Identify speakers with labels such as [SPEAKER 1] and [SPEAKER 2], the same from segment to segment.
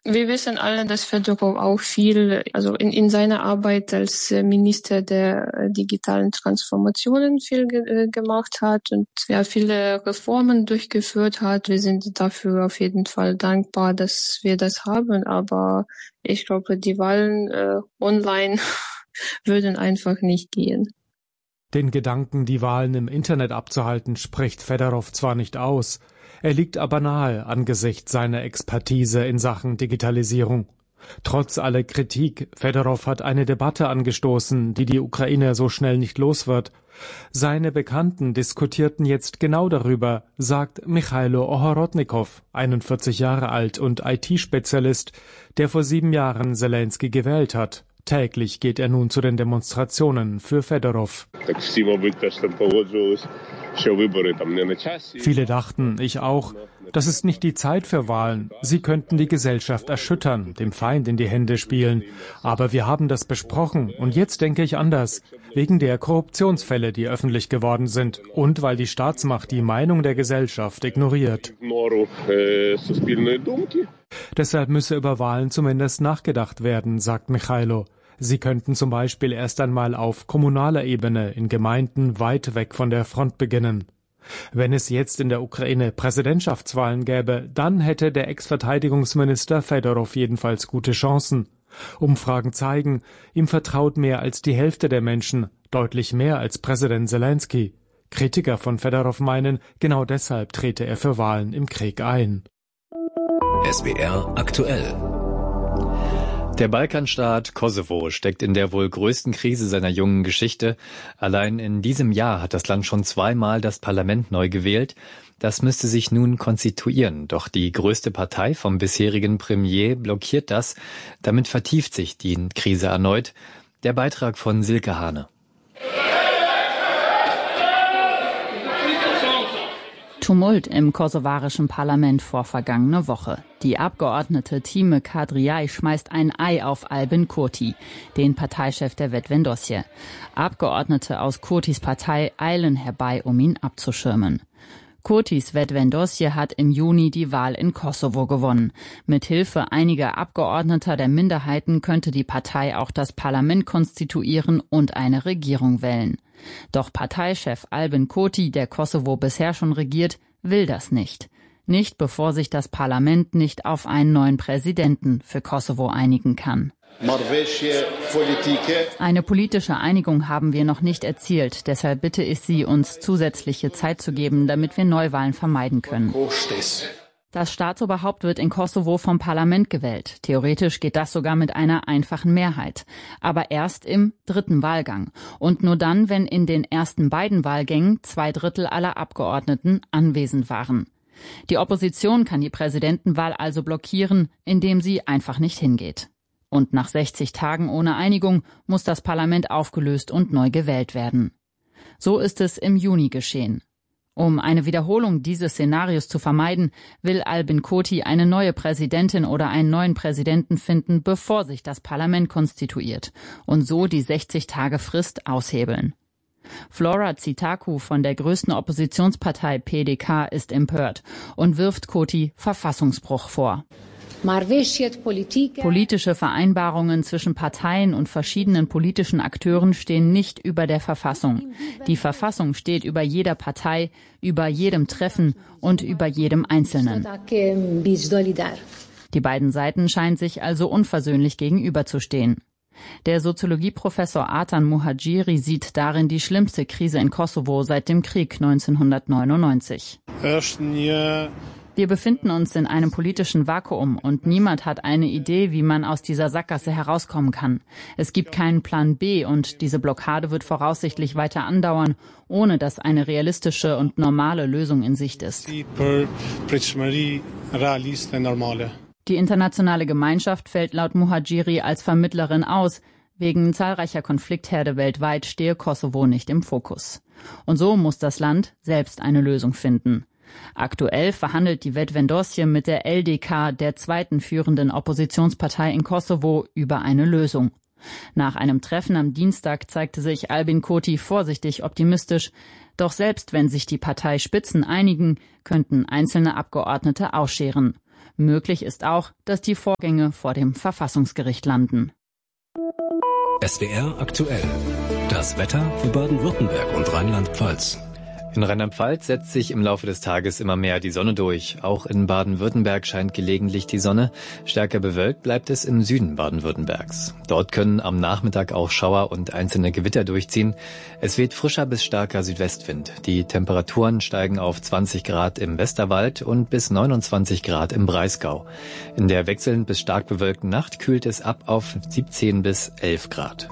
[SPEAKER 1] Wir wissen alle, dass Fedorov auch viel, also in seiner Arbeit als Minister der digitalen Transformationen viel gemacht hat und viele Reformen durchgeführt hat. Wir sind dafür auf jeden Fall dankbar, dass wir das haben, aber ich glaube, die Wahlen online würden einfach nicht gehen.
[SPEAKER 2] Den Gedanken, die Wahlen im Internet abzuhalten, spricht Fedorov zwar nicht aus, er liegt aber nahe angesichts seiner Expertise in Sachen Digitalisierung. Trotz aller Kritik, Fedorov hat eine Debatte angestoßen, die Ukraine so schnell nicht los wird. Seine Bekannten diskutierten jetzt genau darüber, sagt Michailo Ohorodnikow, 41 Jahre alt und IT-Spezialist, der vor 7 Jahren Selenskyj gewählt hat. Täglich geht er nun zu den Demonstrationen für Fedorov. Viele dachten, ich auch, das ist nicht die Zeit für Wahlen. Sie könnten die Gesellschaft erschüttern, dem Feind in die Hände spielen. Aber wir haben das besprochen und jetzt denke ich anders. Wegen der Korruptionsfälle, die öffentlich geworden sind und weil die Staatsmacht die Meinung der Gesellschaft ignoriert. Deshalb müsse über Wahlen zumindest nachgedacht werden, sagt Michailo. Sie könnten zum Beispiel erst einmal auf kommunaler Ebene in Gemeinden weit weg von der Front beginnen. Wenn es jetzt in der Ukraine Präsidentschaftswahlen gäbe, dann hätte der Ex-Verteidigungsminister Fedorov jedenfalls gute Chancen. Umfragen zeigen, ihm vertraut mehr als die Hälfte der Menschen, deutlich mehr als Präsident Selenskyj. Kritiker von Fedorov meinen, genau deshalb trete er für Wahlen im Krieg ein.
[SPEAKER 3] SWR aktuell. Der Balkanstaat Kosovo steckt in der wohl größten Krise seiner jungen Geschichte. Allein in diesem Jahr hat das Land schon 2-mal das Parlament neu gewählt. Das müsste sich nun konstituieren. Doch die größte Partei vom bisherigen Premier blockiert das. Damit vertieft sich die Krise erneut. Der Beitrag von Silke Hane.
[SPEAKER 4] Tumult im kosovarischen Parlament vor vergangene Woche. Die Abgeordnete Time Kadriay schmeißt ein Ei auf Albin Kurti, den Parteichef der Vetëvendosje. Abgeordnete aus Kurtis Partei eilen herbei, um ihn abzuschirmen. Kurtis Vetëvendosje hat im Juni die Wahl in Kosovo gewonnen. Mit Hilfe einiger Abgeordneter der Minderheiten könnte die Partei auch das Parlament konstituieren und eine Regierung wählen. Doch Parteichef Albin Kurti, der Kosovo bisher schon regiert, will das nicht. Nicht bevor sich das Parlament nicht auf einen neuen Präsidenten für Kosovo einigen kann. Eine politische Einigung haben wir noch nicht erzielt. Deshalb bitte ich Sie, uns zusätzliche Zeit zu geben, damit wir Neuwahlen vermeiden können. Das Staatsoberhaupt wird in Kosovo vom Parlament gewählt. Theoretisch geht das sogar mit einer einfachen Mehrheit. Aber erst im 3. Wahlgang. Und nur dann, wenn in den ersten beiden Wahlgängen 2/3 aller Abgeordneten anwesend waren. Die Opposition kann die Präsidentenwahl also blockieren, indem sie einfach nicht hingeht. Und nach 60 Tagen ohne Einigung muss das Parlament aufgelöst und neu gewählt werden. So ist es im Juni geschehen. Um eine Wiederholung dieses Szenarios zu vermeiden, will Albin Kurti eine neue Präsidentin oder einen neuen Präsidenten finden, bevor sich das Parlament konstituiert und so die 60-Tage-Frist aushebeln. Flora Tsitaku von der größten Oppositionspartei PDK ist empört und wirft Kurti Verfassungsbruch vor. Politische Vereinbarungen zwischen Parteien und verschiedenen politischen Akteuren stehen nicht über der Verfassung. Die Verfassung steht über jeder Partei, über jedem Treffen und über jedem Einzelnen. Die beiden Seiten scheinen sich also unversöhnlich gegenüberzustehen. Der Soziologieprofessor Artan Muhadjiri sieht darin die schlimmste Krise in Kosovo seit dem Krieg 1999. Wir befinden uns in einem politischen Vakuum und niemand hat eine Idee, wie man aus dieser Sackgasse herauskommen kann. Es gibt keinen Plan B und diese Blockade wird voraussichtlich weiter andauern, ohne dass eine realistische und normale Lösung in Sicht ist. Die internationale Gemeinschaft fällt laut Muhadjiri als Vermittlerin aus. Wegen zahlreicher Konfliktherde weltweit stehe Kosovo nicht im Fokus. Und so muss das Land selbst eine Lösung finden. Aktuell verhandelt die Vetëvendosje mit der LDK, der zweiten führenden Oppositionspartei in Kosovo, über eine Lösung. Nach einem Treffen am Dienstag zeigte sich Albin Kurti vorsichtig optimistisch. Doch selbst wenn sich die Parteispitzen einigen, könnten einzelne Abgeordnete ausscheren. Möglich ist auch, dass die Vorgänge vor dem Verfassungsgericht landen.
[SPEAKER 5] SWR aktuell. Das Wetter für Baden-Württemberg und Rheinland-Pfalz.
[SPEAKER 3] In Rheinland-Pfalz setzt sich im Laufe des Tages immer mehr die Sonne durch. Auch in Baden-Württemberg scheint gelegentlich die Sonne. Stärker bewölkt bleibt es im Süden Baden-Württembergs. Dort können am Nachmittag auch Schauer und einzelne Gewitter durchziehen. Es weht frischer bis starker Südwestwind. Die Temperaturen steigen auf 20 Grad im Westerwald und bis 29 Grad im Breisgau. In der wechselnd bis stark bewölkten Nacht kühlt es ab auf 17 bis 11 Grad.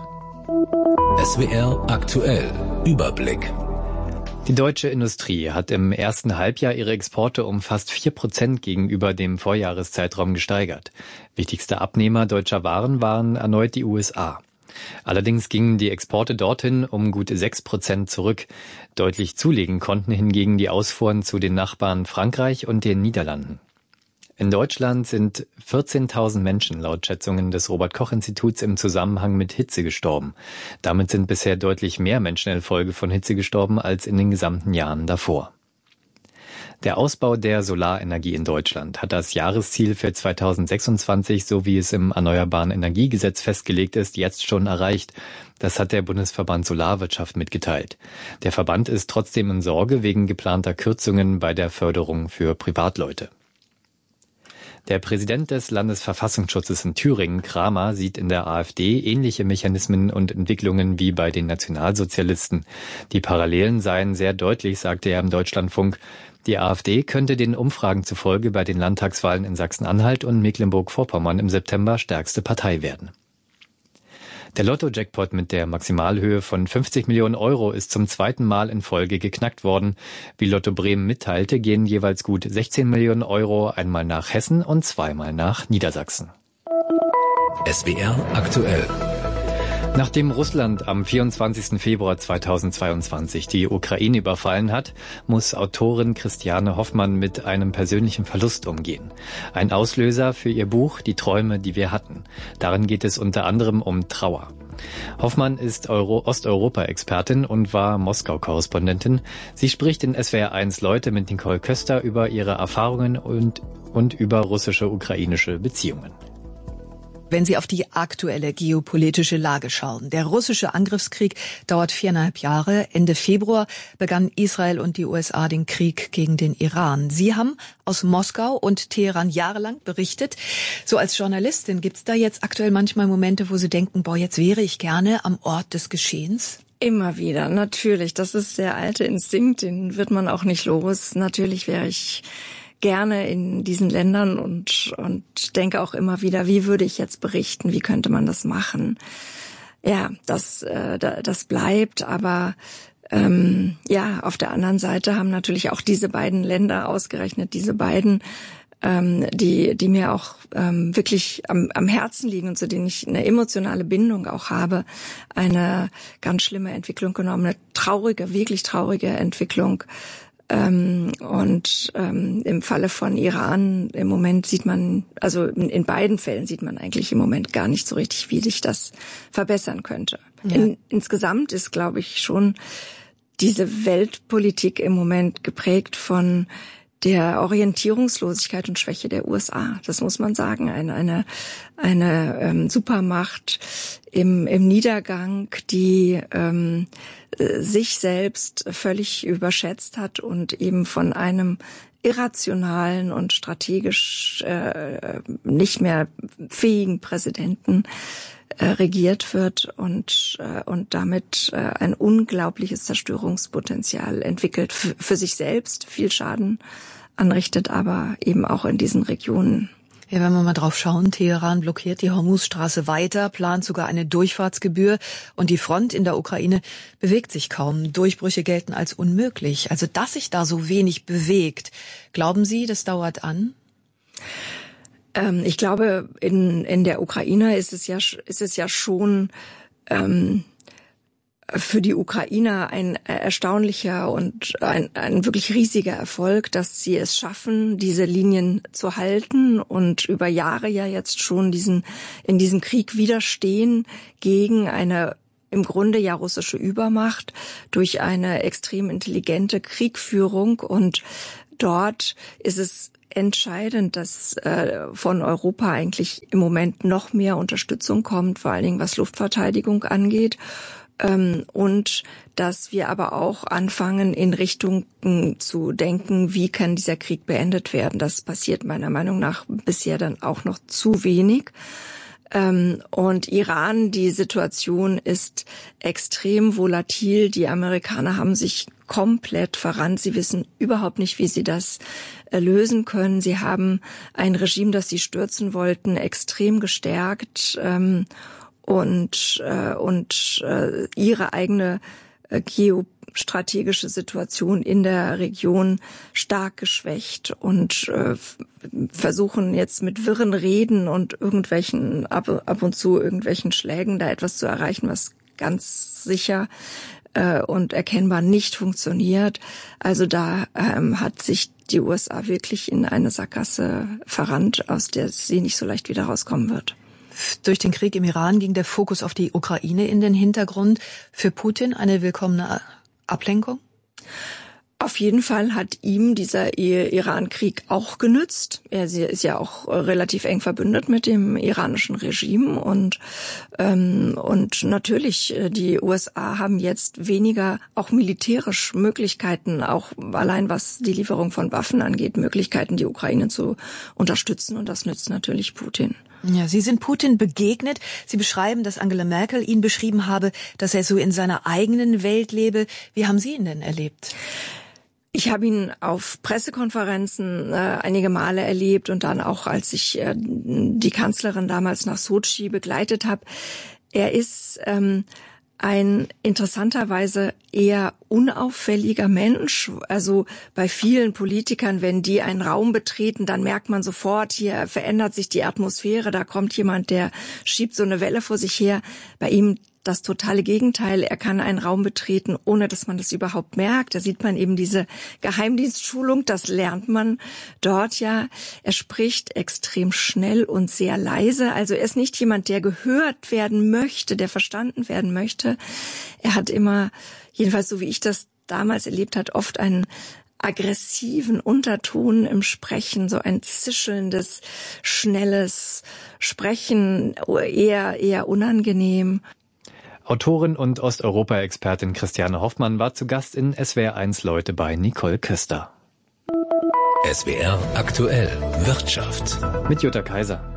[SPEAKER 5] SWR aktuell. Überblick.
[SPEAKER 3] Die deutsche Industrie hat im ersten Halbjahr ihre Exporte um fast 4% gegenüber dem Vorjahreszeitraum gesteigert. Wichtigster Abnehmer deutscher Waren waren erneut die USA. Allerdings gingen die Exporte dorthin um gut 6% zurück. Deutlich zulegen konnten hingegen die Ausfuhren zu den Nachbarn Frankreich und den Niederlanden. In Deutschland sind 14.000 Menschen laut Schätzungen des Robert-Koch-Instituts im Zusammenhang mit Hitze gestorben. Damit sind bisher deutlich mehr Menschen infolge von Hitze gestorben als in den gesamten Jahren davor. Der Ausbau der Solarenergie in Deutschland hat das Jahresziel für 2026, so wie es im Erneuerbaren Energiegesetz festgelegt ist, jetzt schon erreicht. Das hat der Bundesverband Solarwirtschaft mitgeteilt. Der Verband ist trotzdem in Sorge wegen geplanter Kürzungen bei der Förderung für Privatleute. Der Präsident des Landesverfassungsschutzes in Thüringen, Kramer, sieht in der AfD ähnliche Mechanismen und Entwicklungen wie bei den Nationalsozialisten. Die Parallelen seien sehr deutlich, sagte er im Deutschlandfunk. Die AfD könnte den Umfragen zufolge bei den Landtagswahlen in Sachsen-Anhalt und Mecklenburg-Vorpommern im September stärkste Partei werden. Der Lotto-Jackpot mit der Maximalhöhe von 50 Millionen Euro ist zum zweiten Mal in Folge geknackt worden. Wie Lotto Bremen mitteilte, gehen jeweils gut 16 Millionen Euro einmal nach Hessen und zweimal nach Niedersachsen.
[SPEAKER 5] SWR aktuell.
[SPEAKER 3] Nachdem Russland am 24. Februar 2022 die Ukraine überfallen hat, muss Autorin Christiane Hoffmann mit einem persönlichen Verlust umgehen. Ein Auslöser für ihr Buch »Die Träume, die wir hatten«. Darin geht es unter anderem um Trauer. Hoffmann ist Osteuropa-Expertin und war Moskau-Korrespondentin. Sie spricht in SWR1 Leute mit Nicole Köster über ihre Erfahrungen und über russische-ukrainische Beziehungen.
[SPEAKER 6] Wenn Sie auf die aktuelle geopolitische Lage schauen. Der russische Angriffskrieg dauert 4,5 Jahre. Ende Februar begannen Israel und die USA den Krieg gegen den Iran. Sie haben aus Moskau und Teheran jahrelang berichtet. So als Journalistin gibt's da jetzt aktuell manchmal Momente, wo Sie denken, boah, jetzt wäre ich gerne am Ort des Geschehens?
[SPEAKER 7] Immer wieder, natürlich. Das ist der alte Instinkt, den wird man auch nicht los. Natürlich wäre ich gerne in diesen Ländern und denke auch immer wieder, wie würde ich jetzt berichten, wie könnte man das machen? Ja, das bleibt, aber auf der anderen Seite haben natürlich auch diese beiden Länder, ausgerechnet diese beiden, die mir auch wirklich am Herzen liegen und zu denen ich eine emotionale Bindung auch habe, eine ganz schlimme Entwicklung genommen, eine traurige, wirklich traurige Entwicklung. Im Falle von Iran im Moment sieht man, also in beiden Fällen sieht man eigentlich im Moment gar nicht so richtig, wie sich das verbessern könnte. Ja. Insgesamt ist, glaube ich, schon diese Weltpolitik im Moment geprägt von der Orientierungslosigkeit und Schwäche der USA. Das muss man sagen. Eine Supermacht im Niedergang, die sich selbst völlig überschätzt hat und eben von einem irrationalen und strategisch nicht mehr fähigen Präsidenten regiert wird und damit ein unglaubliches Zerstörungspotenzial entwickelt, für sich selbst viel Schaden anrichtet, aber eben auch in diesen Regionen.
[SPEAKER 6] Ja, wenn wir mal drauf schauen, Teheran blockiert die Hormuzstraße weiter, plant sogar eine Durchfahrtsgebühr und die Front in der Ukraine bewegt sich kaum. Durchbrüche gelten als unmöglich. Also, dass sich da so wenig bewegt, glauben Sie, das dauert an?
[SPEAKER 7] Ich glaube, in der Ukraine ist es ja schon für die Ukrainer ein erstaunlicher und ein wirklich riesiger Erfolg, dass sie es schaffen, diese Linien zu halten und über Jahre ja jetzt schon in diesem Krieg widerstehen gegen eine im Grunde ja russische Übermacht durch eine extrem intelligente Kriegführung. Und dort ist es entscheidend, dass von Europa eigentlich im Moment noch mehr Unterstützung kommt, vor allen Dingen was Luftverteidigung angeht. Und dass wir aber auch anfangen, in Richtungen zu denken, wie kann dieser Krieg beendet werden. Das passiert meiner Meinung nach bisher dann auch noch zu wenig. Und Iran, die Situation ist extrem volatil. Die Amerikaner haben sich komplett verrannt. Sie wissen überhaupt nicht, wie sie das lösen können. Sie haben ein Regime, das sie stürzen wollten, extrem gestärkt und ihre eigene geostrategische Situation in der Region stark geschwächt und versuchen jetzt mit wirren Reden und ab und zu irgendwelchen Schlägen da etwas zu erreichen, was ganz sicher und erkennbar nicht funktioniert. Also da hat sich die USA wirklich in eine Sackgasse verrannt, aus der sie nicht so leicht wieder rauskommen wird.
[SPEAKER 6] Durch den Krieg im Iran ging der Fokus auf die Ukraine in den Hintergrund. Für Putin eine willkommene Ablenkung?
[SPEAKER 7] Auf jeden Fall hat ihm dieser Iran-Krieg auch genützt. Er ist ja auch relativ eng verbündet mit dem iranischen Regime und natürlich die USA haben jetzt weniger auch militärisch Möglichkeiten, auch allein was die Lieferung von Waffen angeht, Möglichkeiten, die Ukraine zu unterstützen, und das nützt natürlich Putin.
[SPEAKER 6] Ja, Sie sind Putin begegnet. Sie beschreiben, dass Angela Merkel ihn beschrieben habe, dass er so in seiner eigenen Welt lebe. Wie haben Sie ihn denn erlebt?
[SPEAKER 7] Ich habe ihn auf Pressekonferenzen einige Male erlebt und dann auch, als ich die Kanzlerin damals nach Sotschi begleitet habe. Er ist ein interessanterweise eher unauffälliger Mensch. Also bei vielen Politikern, wenn die einen Raum betreten, dann merkt man sofort, hier verändert sich die Atmosphäre, da kommt jemand, der schiebt so eine Welle vor sich her. Bei ihm das totale Gegenteil. Er kann einen Raum betreten, ohne dass man das überhaupt merkt. Da sieht man eben diese Geheimdienstschulung, das lernt man dort ja. Er spricht extrem schnell und sehr leise. Also er ist nicht jemand, der gehört werden möchte, der verstanden werden möchte. Er hat immer, jedenfalls so wie ich das damals erlebt habe, oft einen aggressiven Unterton im Sprechen, so ein zischelndes, schnelles Sprechen, eher unangenehm.
[SPEAKER 3] Autorin und Osteuropa-Expertin Christiane Hoffmann war zu Gast in SWR1 Leute bei Nicole Köster.
[SPEAKER 5] SWR aktuell Wirtschaft
[SPEAKER 3] Mit Jutta Kaiser.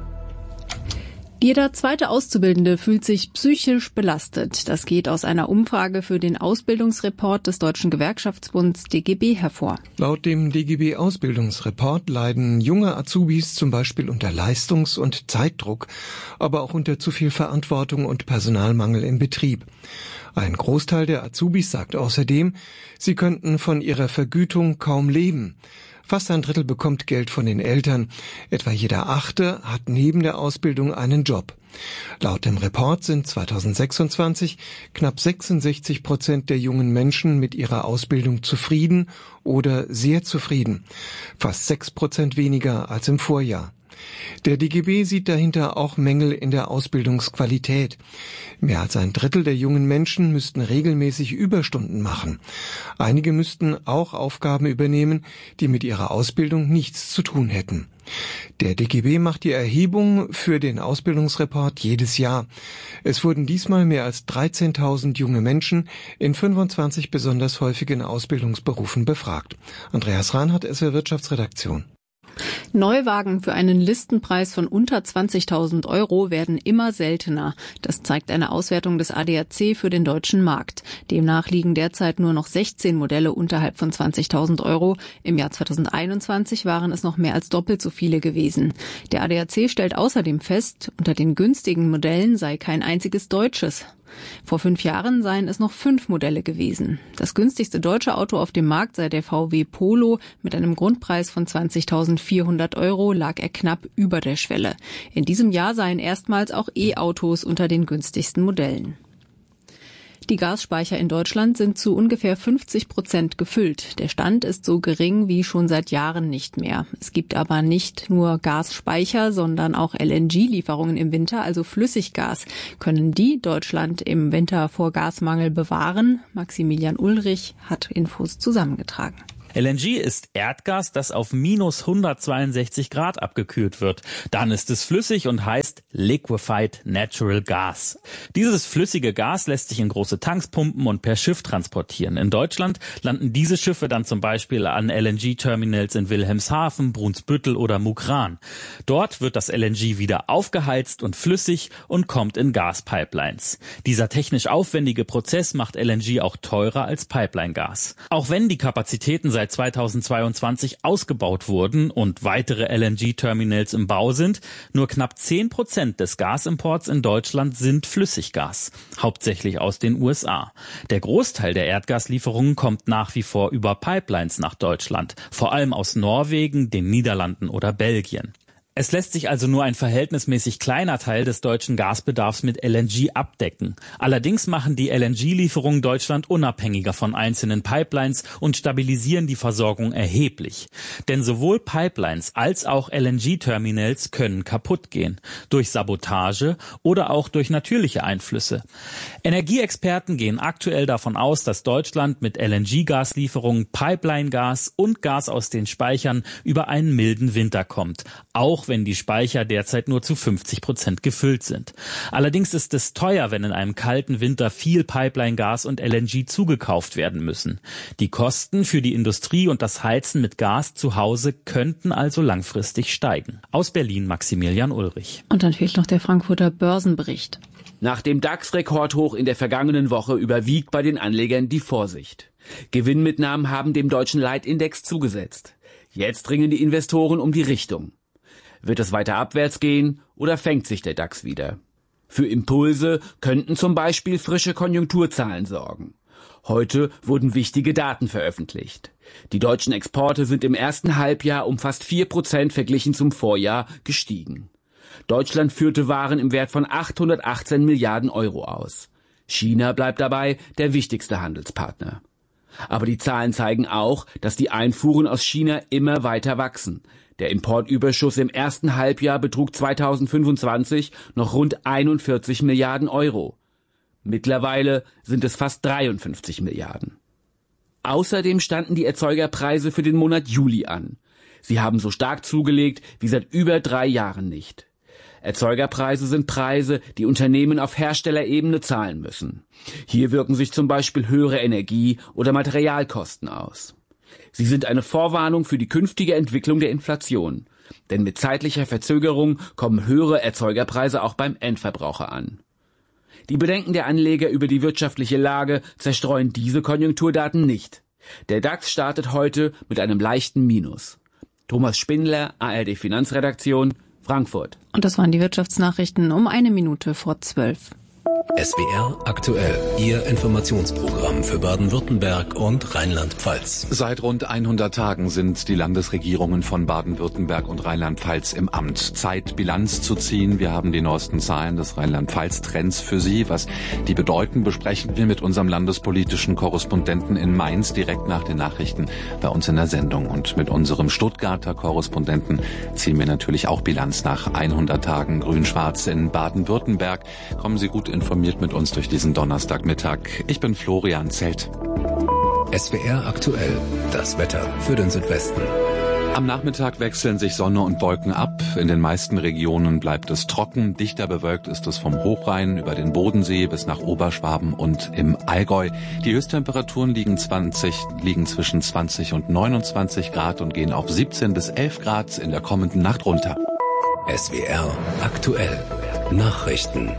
[SPEAKER 8] Jeder zweite Auszubildende fühlt sich psychisch belastet. Das geht aus einer Umfrage für den Ausbildungsreport des Deutschen Gewerkschaftsbunds DGB hervor.
[SPEAKER 9] Laut dem DGB-Ausbildungsreport leiden junge Azubis zum Beispiel unter Leistungs- und Zeitdruck, aber auch unter zu viel Verantwortung und Personalmangel im Betrieb. Ein Großteil der Azubis sagt außerdem, sie könnten von ihrer Vergütung kaum leben. Fast ein Drittel bekommt Geld von den Eltern. Etwa jeder Achte hat neben der Ausbildung einen Job. Laut dem Report sind 2026 knapp 66% der jungen Menschen mit ihrer Ausbildung zufrieden oder sehr zufrieden. Fast 6% weniger als im Vorjahr. Der DGB sieht dahinter auch Mängel in der Ausbildungsqualität. Mehr als ein Drittel der jungen Menschen müssten regelmäßig Überstunden machen. Einige müssten auch Aufgaben übernehmen, die mit ihrer Ausbildung nichts zu tun hätten. Der DGB macht die Erhebung für den Ausbildungsreport jedes Jahr. Es wurden diesmal mehr als 13.000 junge Menschen in 25 besonders häufigen Ausbildungsberufen befragt. Andreas Rahnhardt, SWR Wirtschaftsredaktion.
[SPEAKER 8] Neuwagen für einen Listenpreis von unter 20.000 € werden immer seltener. Das zeigt eine Auswertung des ADAC für den deutschen Markt. Demnach liegen derzeit nur noch 16 Modelle unterhalb von 20.000 €. Im Jahr 2021 waren es noch mehr als doppelt so viele gewesen. Der ADAC stellt außerdem fest, unter den günstigen Modellen sei kein einziges deutsches. Vor 5 Jahren seien es noch 5 Modelle gewesen. Das günstigste deutsche Auto auf dem Markt sei der VW Polo. Mit einem Grundpreis von 20.400 €, lag er knapp über der Schwelle. In diesem Jahr seien erstmals auch E-Autos unter den günstigsten Modellen. Die Gasspeicher in Deutschland sind zu ungefähr 50% gefüllt. Der Stand ist so gering wie schon seit Jahren nicht mehr. Es gibt aber nicht nur Gasspeicher, sondern auch LNG-Lieferungen im Winter, also Flüssiggas. Können die Deutschland im Winter vor Gasmangel bewahren? Maximilian Ulrich hat Infos zusammengetragen.
[SPEAKER 10] LNG ist Erdgas, das auf minus 162 Grad abgekühlt wird. Dann ist es flüssig und heißt Liquefied Natural Gas. Dieses flüssige Gas lässt sich in große Tanks pumpen und per Schiff transportieren. In Deutschland landen diese Schiffe dann zum Beispiel an LNG-Terminals in Wilhelmshaven, Brunsbüttel oder Mukran. Dort wird das LNG wieder aufgeheizt und flüssig und kommt in Gaspipelines. Dieser technisch aufwendige Prozess macht LNG auch teurer als Pipeline-Gas. Auch wenn die Kapazitäten seit 2022 ausgebaut wurden und weitere LNG-Terminals im Bau sind, nur knapp 10% des Gasimports in Deutschland sind Flüssiggas, hauptsächlich aus den USA. Der Großteil der Erdgaslieferungen kommt nach wie vor über Pipelines nach Deutschland, vor allem aus Norwegen, den Niederlanden oder Belgien. Es lässt sich also nur ein verhältnismäßig kleiner Teil des deutschen Gasbedarfs mit LNG abdecken. Allerdings machen die LNG-Lieferungen Deutschland unabhängiger von einzelnen Pipelines und stabilisieren die Versorgung erheblich. Denn sowohl Pipelines als auch LNG-Terminals können kaputt gehen. Durch Sabotage oder auch durch natürliche Einflüsse. Energieexperten gehen aktuell davon aus, dass Deutschland mit LNG-Gaslieferungen, Pipeline-Gas und Gas aus den Speichern über einen milden Winter kommt. Auch wenn die Speicher derzeit nur zu 50% gefüllt sind. Allerdings ist es teuer, wenn in einem kalten Winter viel Pipeline-Gas und LNG zugekauft werden müssen. Die Kosten für die Industrie und das Heizen mit Gas zu Hause könnten also langfristig steigen. Aus Berlin Maximilian Ulrich.
[SPEAKER 8] Und dann fehlt noch der Frankfurter Börsenbericht.
[SPEAKER 11] Nach dem DAX-Rekordhoch in der vergangenen Woche überwiegt bei den Anlegern die Vorsicht. Gewinnmitnahmen haben dem deutschen Leitindex zugesetzt. Jetzt ringen die Investoren um die Richtung. Wird es weiter abwärts gehen oder fängt sich der DAX wieder? Für Impulse könnten zum Beispiel frische Konjunkturzahlen sorgen. Heute wurden wichtige Daten veröffentlicht. Die deutschen Exporte sind im ersten Halbjahr um fast 4% verglichen zum Vorjahr gestiegen. Deutschland führte Waren im Wert von 818 Milliarden Euro aus. China bleibt dabei der wichtigste Handelspartner. Aber die Zahlen zeigen auch, dass die Einfuhren aus China immer weiter wachsen. Der Importüberschuss im ersten Halbjahr betrug 2025 noch rund 41 Milliarden Euro. Mittlerweile sind es fast 53 Milliarden. Außerdem standen die Erzeugerpreise für den Monat Juli an. Sie haben so stark zugelegt wie seit über 3 Jahren nicht. Erzeugerpreise sind Preise, die Unternehmen auf Herstellerebene zahlen müssen. Hier wirken sich zum Beispiel höhere Energie- oder Materialkosten aus. Sie sind eine Vorwarnung für die künftige Entwicklung der Inflation. Denn mit zeitlicher Verzögerung kommen höhere Erzeugerpreise auch beim Endverbraucher an. Die Bedenken der Anleger über die wirtschaftliche Lage zerstreuen diese Konjunkturdaten nicht. Der DAX startet heute mit einem leichten Minus. Thomas Spindler, ARD Finanzredaktion, Frankfurt.
[SPEAKER 8] Und das waren die Wirtschaftsnachrichten um 11:01.
[SPEAKER 5] SWR aktuell, Ihr Informationsprogramm für Baden-Württemberg und Rheinland-Pfalz.
[SPEAKER 12] Seit rund 100 Tagen sind die Landesregierungen von Baden-Württemberg und Rheinland-Pfalz im Amt. Zeit, Bilanz zu ziehen. Wir haben die neuesten Zahlen des Rheinland-Pfalz-Trends für Sie. Was die bedeuten, besprechen wir mit unserem landespolitischen Korrespondenten in Mainz direkt nach den Nachrichten bei uns in der Sendung. Und mit unserem Stuttgarter Korrespondenten ziehen wir natürlich auch Bilanz nach 100 Tagen Grün-Schwarz in Baden-Württemberg. Kommen Sie gut informiert mit uns durch diesen Donnerstagmittag. Ich bin Florian Zelt.
[SPEAKER 5] SWR aktuell, das Wetter für den Südwesten.
[SPEAKER 12] Am Nachmittag wechseln sich Sonne und Wolken ab. In den meisten Regionen bleibt es trocken. Dichter bewölkt ist es vom Hochrhein über den Bodensee bis nach Oberschwaben und im Allgäu. Die Höchsttemperaturen liegen zwischen 20 und 29 Grad und gehen auf 17 bis 11 Grad in der kommenden Nacht runter.
[SPEAKER 5] SWR aktuell, Nachrichten.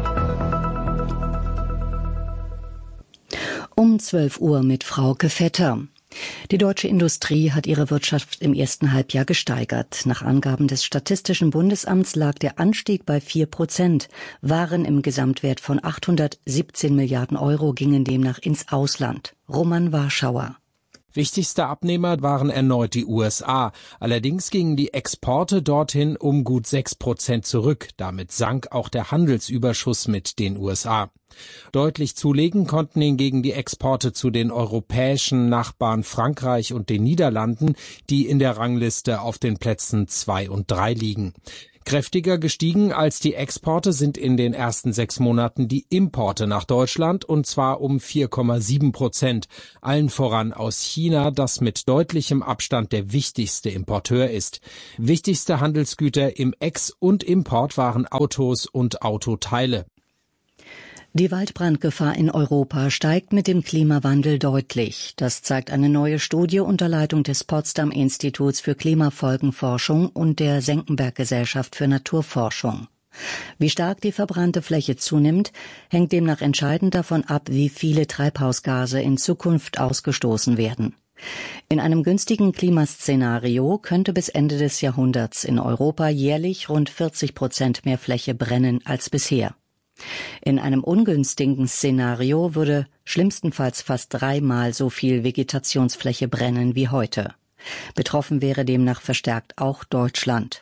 [SPEAKER 13] Um 12 Uhr mit Frauke Vetter. Die deutsche Industrie hat ihre Wirtschaft im ersten Halbjahr gesteigert. Nach Angaben des Statistischen Bundesamts lag der Anstieg bei 4%. Waren im Gesamtwert von 817 Milliarden Euro gingen demnach ins Ausland. Roman Warschauer.
[SPEAKER 14] Wichtigste Abnehmer waren erneut die USA. Allerdings gingen die Exporte dorthin um gut 6% zurück. Damit sank auch der Handelsüberschuss mit den USA. Deutlich zulegen konnten hingegen die Exporte zu den europäischen Nachbarn Frankreich und den Niederlanden, die in der Rangliste auf den Plätzen 2 und 3 liegen. Kräftiger gestiegen als die Exporte sind in den ersten 6 Monaten die Importe nach Deutschland, und zwar um 4,7%. Allen voran aus China, das mit deutlichem Abstand der wichtigste Importeur ist. Wichtigste Handelsgüter im Ex- und Import waren Autos und Autoteile.
[SPEAKER 13] Die Waldbrandgefahr in Europa steigt mit dem Klimawandel deutlich. Das zeigt eine neue Studie unter Leitung des Potsdam-Instituts für Klimafolgenforschung und der Senckenberg-Gesellschaft für Naturforschung. Wie stark die verbrannte Fläche zunimmt, hängt demnach entscheidend davon ab, wie viele Treibhausgase in Zukunft ausgestoßen werden. In einem günstigen Klimaszenario könnte bis Ende des Jahrhunderts in Europa jährlich rund 40% mehr Fläche brennen als bisher. In einem ungünstigen Szenario würde schlimmstenfalls fast 3-mal so viel Vegetationsfläche brennen wie heute. Betroffen wäre demnach verstärkt auch Deutschland.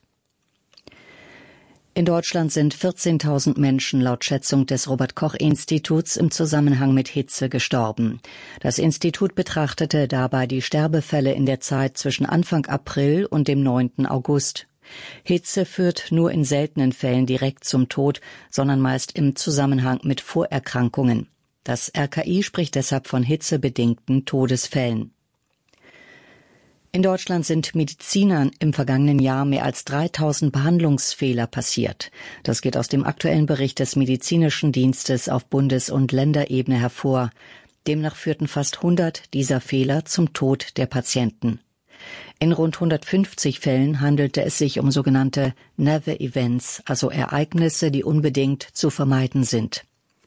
[SPEAKER 13] In Deutschland sind 14.000 Menschen laut Schätzung des Robert-Koch-Instituts im Zusammenhang mit Hitze gestorben. Das Institut betrachtete dabei die Sterbefälle in der Zeit zwischen Anfang April und dem 9. August. Hitze führt nur in seltenen Fällen direkt zum Tod, sondern meist im Zusammenhang mit Vorerkrankungen. Das RKI spricht deshalb von hitzebedingten Todesfällen. In Deutschland sind Medizinern im vergangenen Jahr mehr als 3.000 Behandlungsfehler passiert. Das geht aus dem aktuellen Bericht des Medizinischen Dienstes auf Bundes- und Länderebene hervor. Demnach führten fast 100 dieser Fehler zum Tod der Patienten. In rund 150 Fällen handelte es sich um sogenannte Never Events, also Ereignisse, die unbedingt zu vermeiden sind.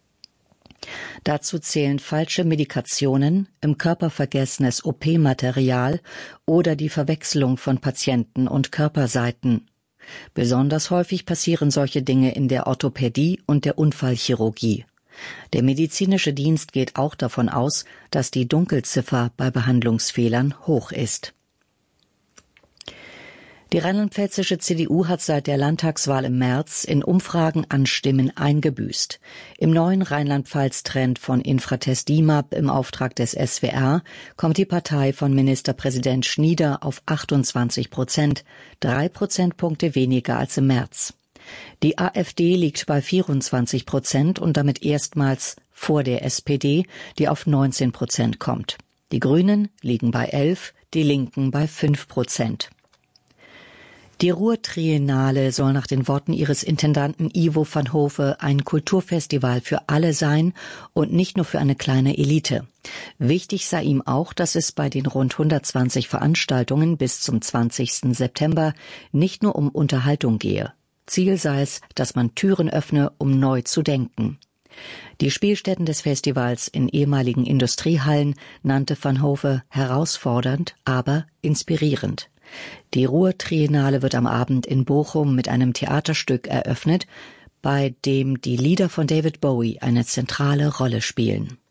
[SPEAKER 13] Dazu zählen falsche Medikationen, im Körper vergessenes OP-Material oder die Verwechslung von Patienten und Körperseiten. Besonders häufig passieren solche Dinge in der Orthopädie und der Unfallchirurgie. Der medizinische Dienst geht auch davon aus, dass die Dunkelziffer bei Behandlungsfehlern hoch ist. Die rheinland-pfälzische CDU hat seit der Landtagswahl im März in Umfragen an Stimmen eingebüßt. Im neuen Rheinland-Pfalz-Trend von Infratest DIMAP im Auftrag des SWR kommt die Partei von Ministerpräsident Schnieder auf 28%, 3 Prozentpunkte weniger als im März. Die AfD liegt bei 24% und damit erstmals vor der SPD, die auf 19% kommt. Die Grünen liegen bei 11%, die Linken bei 5%. Die Ruhr-Triennale soll nach den Worten ihres Intendanten Ivo van Hove ein Kulturfestival für alle sein und nicht nur für eine kleine Elite. Wichtig sei ihm auch, dass es bei den rund 120 Veranstaltungen bis zum 20. September nicht nur um Unterhaltung gehe. Ziel sei es, dass man Türen öffne, um neu zu denken. Die Spielstätten des Festivals in ehemaligen Industriehallen nannte van Hove herausfordernd, aber inspirierend. Die Ruhr-Triennale wird am Abend in Bochum mit einem Theaterstück eröffnet, bei dem die Lieder von David Bowie eine zentrale Rolle spielen.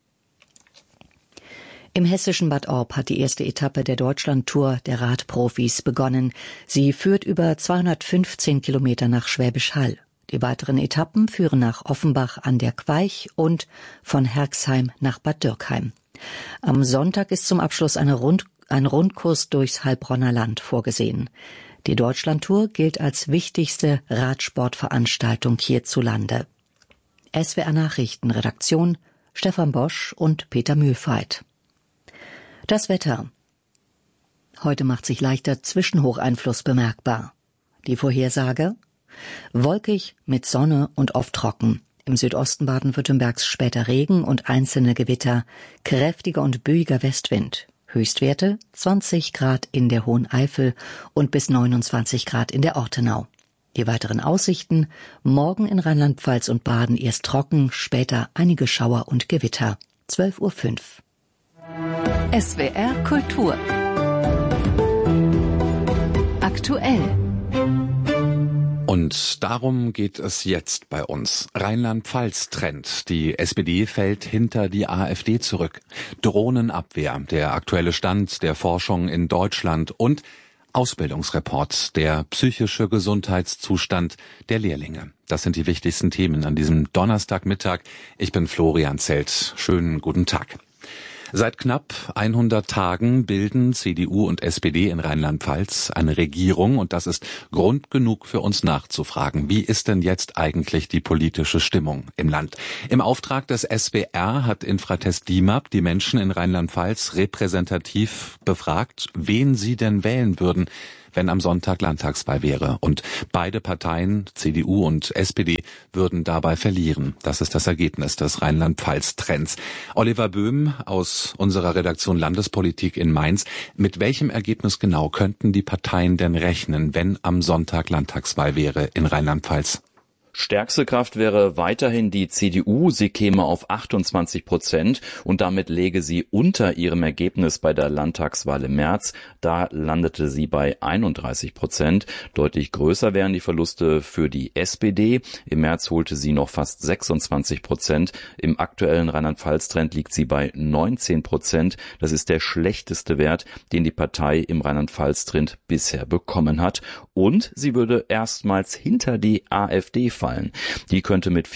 [SPEAKER 13] Im hessischen Bad Orb hat die erste Etappe der Deutschlandtour der Radprofis begonnen. Sie führt über 215 Kilometer nach Schwäbisch Hall. Die weiteren Etappen führen nach Offenbach an der Queich und von Herxheim nach Bad Dürkheim. Am Sonntag ist zum Abschluss ein Rundkurs durchs Heilbronner Land vorgesehen. Die Deutschlandtour gilt als wichtigste Radsportveranstaltung hierzulande. SWR Nachrichten, Redaktion Stefan Bosch und Peter Mühlfeit. Das Wetter. Heute macht sich leichter Zwischenhocheinfluss bemerkbar. Die Vorhersage? Wolkig mit Sonne und oft trocken. Im Südosten Baden-Württembergs später Regen und einzelne Gewitter, kräftiger und büiger Westwind. Höchstwerte 20 Grad in der Hohen Eifel und bis 29 Grad in der Ortenau. Die weiteren Aussichten: morgen in Rheinland-Pfalz und Baden erst trocken, später einige Schauer und Gewitter. 12:05 Uhr.
[SPEAKER 15] SWR Kultur. Aktuell.
[SPEAKER 12] Und darum geht es jetzt bei uns. Rheinland-Pfalz-Trend. Die SPD fällt hinter die AfD zurück. Drohnenabwehr, der aktuelle Stand der Forschung in Deutschland und Ausbildungsreport, der psychische Gesundheitszustand der Lehrlinge. Das sind die wichtigsten Themen an diesem Donnerstagmittag. Ich bin Florian Zelt. Schönen guten Tag. Seit knapp 100 Tagen bilden CDU und SPD in Rheinland-Pfalz eine Regierung und das ist Grund genug für uns nachzufragen. Wie ist denn jetzt eigentlich die politische Stimmung im Land? Im Auftrag des SWR hat Infratest DIMAP die Menschen in Rheinland-Pfalz repräsentativ befragt, wen sie denn wählen würden, wenn am Sonntag Landtagswahl wäre. Und beide Parteien, CDU und SPD, würden dabei verlieren. Das ist das Ergebnis des Rheinland-Pfalz-Trends. Oliver Böhm aus unserer Redaktion Landespolitik in Mainz. Mit welchem Ergebnis genau könnten die Parteien denn rechnen, wenn am Sonntag Landtagswahl wäre in Rheinland-Pfalz?
[SPEAKER 16] Stärkste Kraft wäre weiterhin die CDU. Sie käme auf 28% und damit läge sie unter ihrem Ergebnis bei der Landtagswahl im März. Da landete sie bei 31%. Deutlich größer wären die Verluste für die SPD. Im März holte sie noch fast 26%. Im aktuellen Rheinland-Pfalz-Trend liegt sie bei 19%. Das ist der schlechteste Wert, den die Partei im Rheinland-Pfalz-Trend bisher bekommen hat. Und sie würde erstmals hinter die AfD fallen. Die könnte mit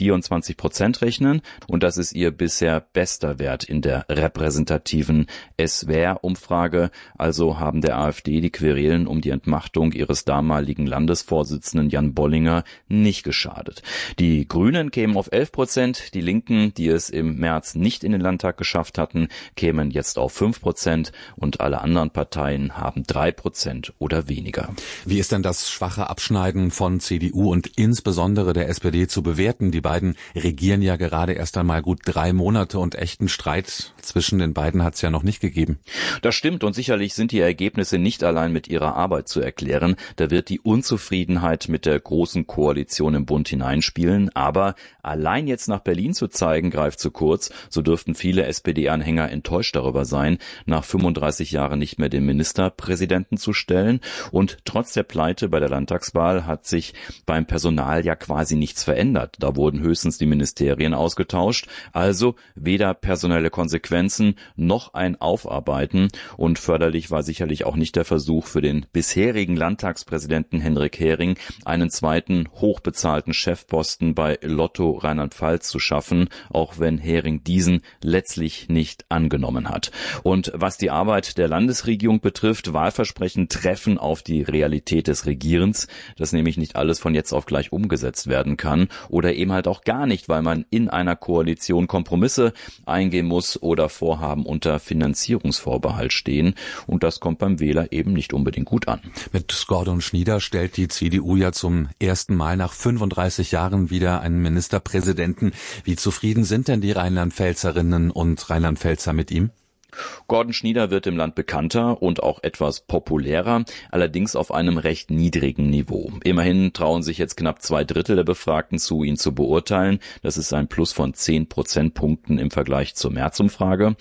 [SPEAKER 16] 24% rechnen und das ist ihr bisher bester Wert in der repräsentativen SWR-Umfrage. Also haben der AfD die Querelen um die Entmachtung ihres damaligen Landesvorsitzenden Jan Bollinger nicht geschadet. Die Grünen kämen auf 11%, die Linken, die es im März nicht in den Landtag geschafft hatten, kämen jetzt auf 5% und alle anderen Parteien haben 3% oder weniger.
[SPEAKER 12] Wie ist denn das schwache Abschneiden von CDU und insbesondere der SPD zu bewerten? Die beiden regieren ja gerade erst einmal gut 3 Monate und echten Streit zwischen den beiden hat es ja noch nicht gegeben.
[SPEAKER 16] Das stimmt und sicherlich sind die Ergebnisse nicht allein mit ihrer Arbeit zu erklären. Da wird die Unzufriedenheit mit der großen Koalition im Bund hineinspielen. Aber allein jetzt nach Berlin zu zeigen, greift zu kurz. So dürften viele SPD-Anhänger enttäuscht darüber sein, nach 35 Jahren nicht mehr den Ministerpräsidenten zu stellen. Und trotz der Pleite bei der Landtagswahl hat sich beim Personal ja quasi nichts verändert. Da wurden höchstens die Ministerien ausgetauscht. Also weder personelle Konsequenzen noch ein Aufarbeiten. Und förderlich war sicherlich auch nicht der Versuch für den bisherigen Landtagspräsidenten Henrik Hering, einen zweiten hochbezahlten Chefposten bei Lotto Rheinland-Pfalz zu schaffen, auch wenn Hering diesen letztlich nicht angenommen hat. Und was die Arbeit der Landesregierung betrifft, Wahlversprechen treffen auf die Realität des Regierens, dass nämlich nicht alles von jetzt auf gleich umgesetzt werden kann oder eben halt auch gar nicht, weil man in einer Koalition Kompromisse eingehen muss oder Vorhaben unter Finanzierungsvorbehalt stehen und das kommt beim Wähler eben nicht unbedingt gut an.
[SPEAKER 12] Mit Gordon Schnieder stellt die CDU ja zum ersten Mal nach 35 Jahren wieder einen Ministerpräsidenten. Wie zufrieden sind denn die Rheinland-Pfälzerinnen und Rheinland-Pfälzer mit ihm?
[SPEAKER 16] Gordon Schnieder wird im Land bekannter und auch etwas populärer, allerdings auf einem recht niedrigen Niveau. Immerhin trauen sich jetzt knapp 2/3 der Befragten zu, ihn zu beurteilen. Das ist ein Plus von 10 Prozentpunkten im Vergleich zur Märzumfrage.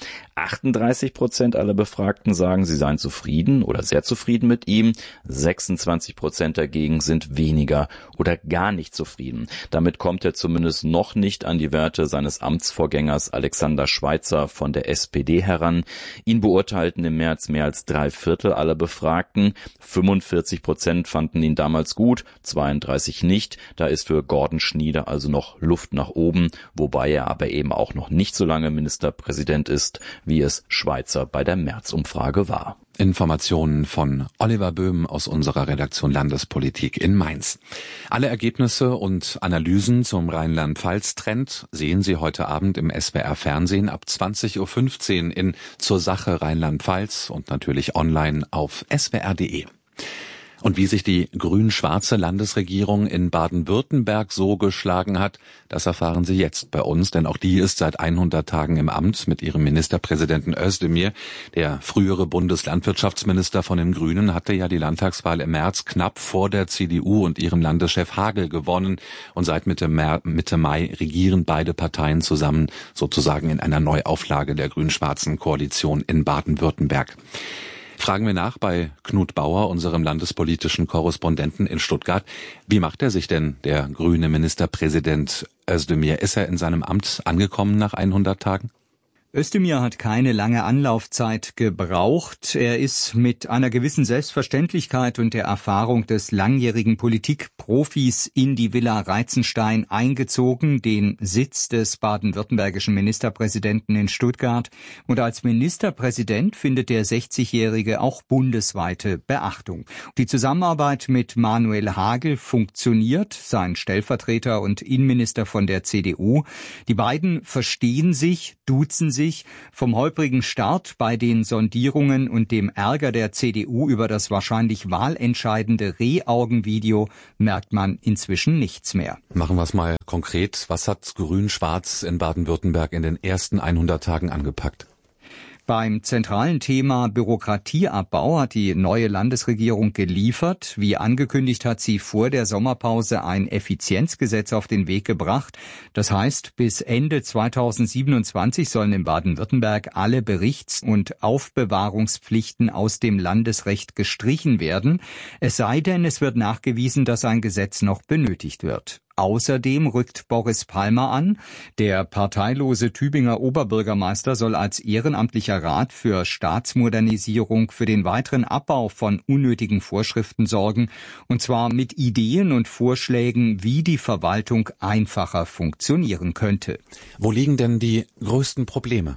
[SPEAKER 16] 38% aller Befragten sagen, sie seien zufrieden oder sehr zufrieden mit ihm. 26% dagegen sind weniger oder gar nicht zufrieden. Damit kommt er zumindest noch nicht an die Werte seines Amtsvorgängers Alexander Schweitzer von der SPD heran. Ihn beurteilten im März mehr als 3/4 aller Befragten. 45% fanden ihn damals gut, 32% nicht. Da ist für Gordon Schnieder also noch Luft nach oben, wobei er aber eben auch noch nicht so lange Ministerpräsident ist, wie es Schweitzer bei der Märzumfrage war.
[SPEAKER 12] Informationen von Oliver Böhm aus unserer Redaktion Landespolitik in Mainz. Alle Ergebnisse und Analysen zum Rheinland-Pfalz-Trend sehen Sie heute Abend im SWR-Fernsehen ab 20:15 Uhr in Zur Sache Rheinland-Pfalz und natürlich online auf swr.de. Und wie sich die grün-schwarze Landesregierung in Baden-Württemberg so geschlagen hat, das erfahren Sie jetzt bei uns, denn auch die ist seit 100 Tagen im Amt mit ihrem Ministerpräsidenten Özdemir. Der frühere Bundeslandwirtschaftsminister von den Grünen hatte ja die Landtagswahl im März knapp vor der CDU und ihrem Landeschef Hagel gewonnen. Und seit Mitte Mai regieren beide Parteien zusammen sozusagen in einer Neuauflage der grün-schwarzen Koalition in Baden-Württemberg. Fragen wir nach bei Knut Bauer, unserem landespolitischen Korrespondenten in Stuttgart. Wie macht er sich denn, der grüne Ministerpräsident Özdemir? Ist er in seinem Amt angekommen nach 100 Tagen?
[SPEAKER 17] Özdemir hat keine lange Anlaufzeit gebraucht. Er ist mit einer gewissen Selbstverständlichkeit und der Erfahrung des langjährigen Politikprofis in die Villa Reitzenstein eingezogen, den Sitz des baden-württembergischen Ministerpräsidenten in Stuttgart. Und als Ministerpräsident findet der 60-Jährige auch bundesweite Beachtung. Die Zusammenarbeit mit Manuel Hagel funktioniert, sein Stellvertreter und Innenminister von der CDU. Die beiden verstehen sich, duzen sich. Vom holprigen Start bei den Sondierungen und dem Ärger der CDU über das wahrscheinlich wahlentscheidende Rehaugenvideo merkt man inzwischen nichts mehr.
[SPEAKER 12] Machen wir es mal konkret. Was hat Grün-Schwarz in Baden-Württemberg in den ersten 100 Tagen angepackt?
[SPEAKER 17] Beim zentralen Thema Bürokratieabbau hat die neue Landesregierung geliefert. Wie angekündigt hat sie vor der Sommerpause ein Effizienzgesetz auf den Weg gebracht. Das heißt, bis Ende 2027 sollen in Baden-Württemberg alle Berichts- und Aufbewahrungspflichten aus dem Landesrecht gestrichen werden. Es sei denn, es wird nachgewiesen, dass ein Gesetz noch benötigt wird. Außerdem rückt Boris Palmer an. Der parteilose Tübinger Oberbürgermeister soll als ehrenamtlicher Rat für Staatsmodernisierung für den weiteren Abbau von unnötigen Vorschriften sorgen, und zwar mit Ideen und Vorschlägen, wie die Verwaltung einfacher funktionieren könnte.
[SPEAKER 12] Wo liegen denn die größten Probleme?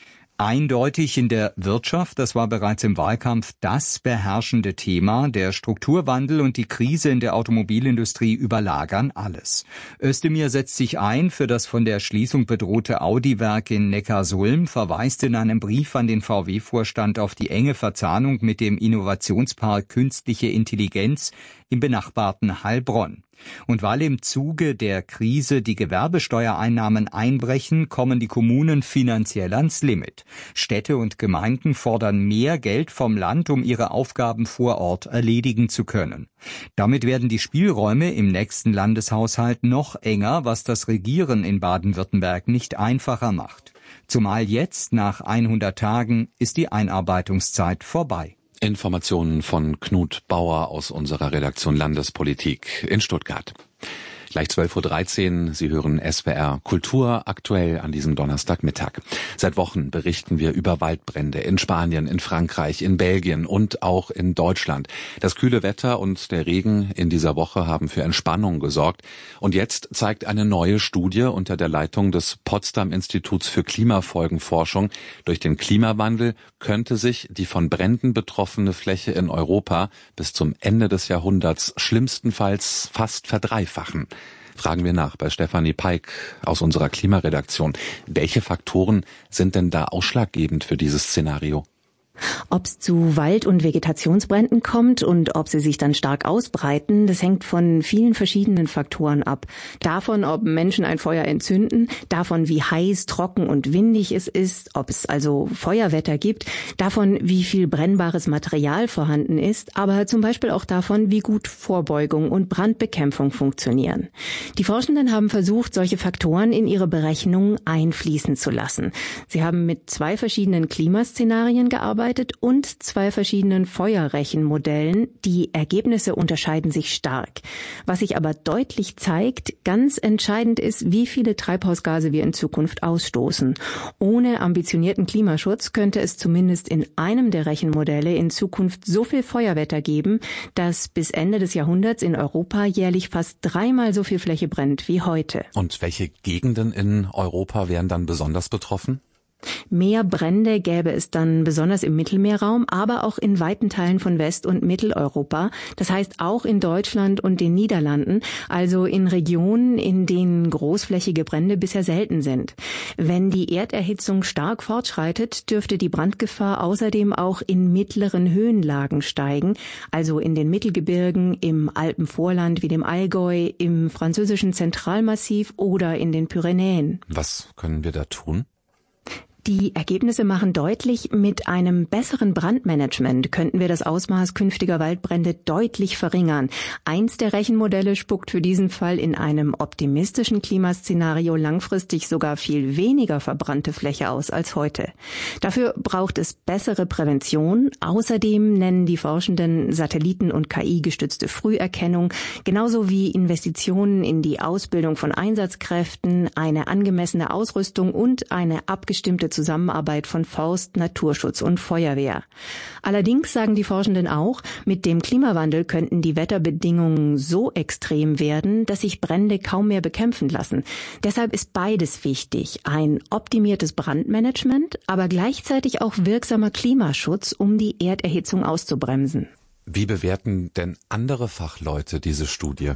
[SPEAKER 17] Eindeutig in der Wirtschaft, das war bereits im Wahlkampf das beherrschende Thema. Der Strukturwandel und die Krise in der Automobilindustrie überlagern alles. Özdemir setzt sich ein für das von der Schließung bedrohte Audi-Werk in Neckarsulm, verweist in einem Brief an den VW-Vorstand auf die enge Verzahnung mit dem Innovationspark Künstliche Intelligenz im benachbarten Heilbronn. Und weil im Zuge der Krise die Gewerbesteuereinnahmen einbrechen, kommen die Kommunen finanziell ans Limit. Städte und Gemeinden fordern mehr Geld vom Land, um ihre Aufgaben vor Ort erledigen zu können. Damit werden die Spielräume im nächsten Landeshaushalt noch enger, was das Regieren in Baden-Württemberg nicht einfacher macht. Zumal jetzt, nach 100 Tagen, ist die Einarbeitungszeit vorbei.
[SPEAKER 12] Informationen von Knut Bauer aus unserer Redaktion Landespolitik in Stuttgart. Gleich 12.13 Uhr, Sie hören SWR Kultur aktuell an diesem Donnerstagmittag. Seit Wochen berichten wir über Waldbrände in Spanien, in Frankreich, in Belgien und auch in Deutschland. Das kühle Wetter und der Regen in dieser Woche haben für Entspannung gesorgt. Und jetzt zeigt eine neue Studie unter der Leitung des Potsdam-Instituts für Klimafolgenforschung, durch den Klimawandel könnte sich die von Bränden betroffene Fläche in Europa bis zum Ende des Jahrhunderts schlimmstenfalls fast verdreifachen. Fragen wir nach bei Stefanie Peik aus unserer Klimaredaktion. Welche Faktoren sind denn da ausschlaggebend für dieses Szenario?
[SPEAKER 18] Ob es zu Wald- und Vegetationsbränden kommt und ob sie sich dann stark ausbreiten, das hängt von vielen verschiedenen Faktoren ab. Davon, ob Menschen ein Feuer entzünden, davon, wie heiß, trocken und windig es ist, ob es also Feuerwetter gibt, davon, wie viel brennbares Material vorhanden ist, aber zum Beispiel auch davon, wie gut Vorbeugung und Brandbekämpfung funktionieren. Die Forschenden haben versucht, solche Faktoren in ihre Berechnungen einfließen zu lassen. Sie haben mit 2 verschiedenen Klimaszenarien gearbeitet und 2 verschiedenen Feuerrechenmodellen. Die Ergebnisse unterscheiden sich stark. Was sich aber deutlich zeigt, ganz entscheidend ist, wie viele Treibhausgase wir in Zukunft ausstoßen. Ohne ambitionierten Klimaschutz könnte es zumindest in einem der Rechenmodelle in Zukunft so viel Feuerwetter geben, dass bis Ende des Jahrhunderts in Europa jährlich fast 3-mal so viel Fläche brennt wie heute.
[SPEAKER 12] Und welche Gegenden in Europa wären dann besonders betroffen?
[SPEAKER 18] Mehr Brände gäbe es dann besonders im Mittelmeerraum, aber auch in weiten Teilen von West- und Mitteleuropa. Das heißt auch in Deutschland und den Niederlanden, also in Regionen, in denen großflächige Brände bisher selten sind. Wenn die Erderhitzung stark fortschreitet, dürfte die Brandgefahr außerdem auch in mittleren Höhenlagen steigen, also in den Mittelgebirgen, im Alpenvorland wie dem Allgäu, im französischen Zentralmassiv oder in den Pyrenäen.
[SPEAKER 12] Was können wir da tun?
[SPEAKER 18] Die Ergebnisse machen deutlich, mit einem besseren Brandmanagement könnten wir das Ausmaß künftiger Waldbrände deutlich verringern. Eins der Rechenmodelle spuckt für diesen Fall in einem optimistischen Klimaszenario langfristig sogar viel weniger verbrannte Fläche aus als heute. Dafür braucht es bessere Prävention. Außerdem nennen die Forschenden Satelliten- und KI-gestützte Früherkennung, genauso wie Investitionen in die Ausbildung von Einsatzkräften, eine angemessene Ausrüstung und eine abgestimmte Zusammenarbeit von Forst, Naturschutz und Feuerwehr. Allerdings sagen die Forschenden auch, mit dem Klimawandel könnten die Wetterbedingungen so extrem werden, dass sich Brände kaum mehr bekämpfen lassen. Deshalb ist beides wichtig. Ein optimiertes Brandmanagement, aber gleichzeitig auch wirksamer Klimaschutz, um die Erderhitzung auszubremsen.
[SPEAKER 12] Wie bewerten denn andere Fachleute diese Studie?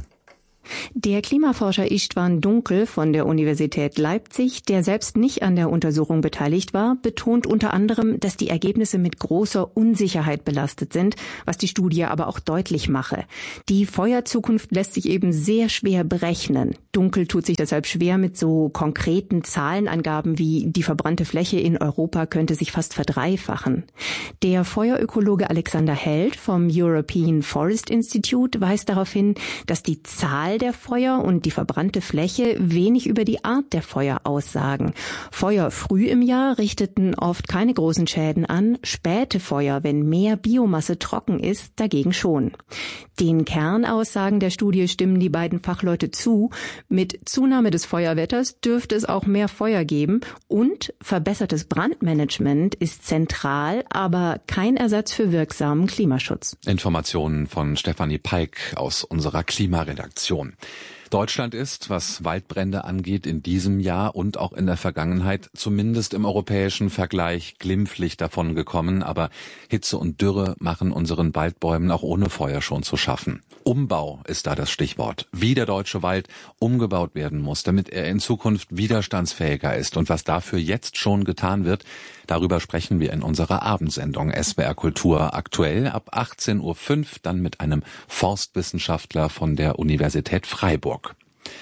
[SPEAKER 18] Der Klimaforscher Istvan Dunkel von der Universität Leipzig, der selbst nicht an der Untersuchung beteiligt war, betont unter anderem, dass die Ergebnisse mit großer Unsicherheit belastet sind, was die Studie aber auch deutlich mache. Die Feuerzukunft lässt sich eben sehr schwer berechnen. Dunkel tut sich deshalb schwer mit so konkreten Zahlenangaben wie die verbrannte Fläche in Europa könnte sich fast verdreifachen. Der Feuerökologe Alexander Held vom European Forest Institute weist darauf hin, dass die Zahl der Feuer und die verbrannte Fläche wenig über die Art der Feuer aussagen. Feuer früh im Jahr richteten oft keine großen Schäden an, späte Feuer, wenn mehr Biomasse trocken ist, dagegen schon. Den Kernaussagen der Studie stimmen die beiden Fachleute zu. Mit Zunahme des Feuerwetters dürfte es auch mehr Feuer geben und verbessertes Brandmanagement ist zentral, aber kein Ersatz für wirksamen Klimaschutz.
[SPEAKER 12] Informationen von Stefanie Peik aus unserer Klimaredaktion. Deutschland ist, was Waldbrände angeht, in diesem Jahr und auch in der Vergangenheit zumindest im europäischen Vergleich glimpflich davongekommen. Aber Hitze und Dürre machen unseren Waldbäumen auch ohne Feuer schon zu schaffen. Umbau ist da das Stichwort. Wie der deutsche Wald umgebaut werden muss, damit er in Zukunft widerstandsfähiger ist und was dafür jetzt schon getan wird, darüber sprechen wir in unserer Abendsendung SWR Kultur aktuell ab 18:05 Uhr, dann mit einem Forstwissenschaftler von der Universität Freiburg.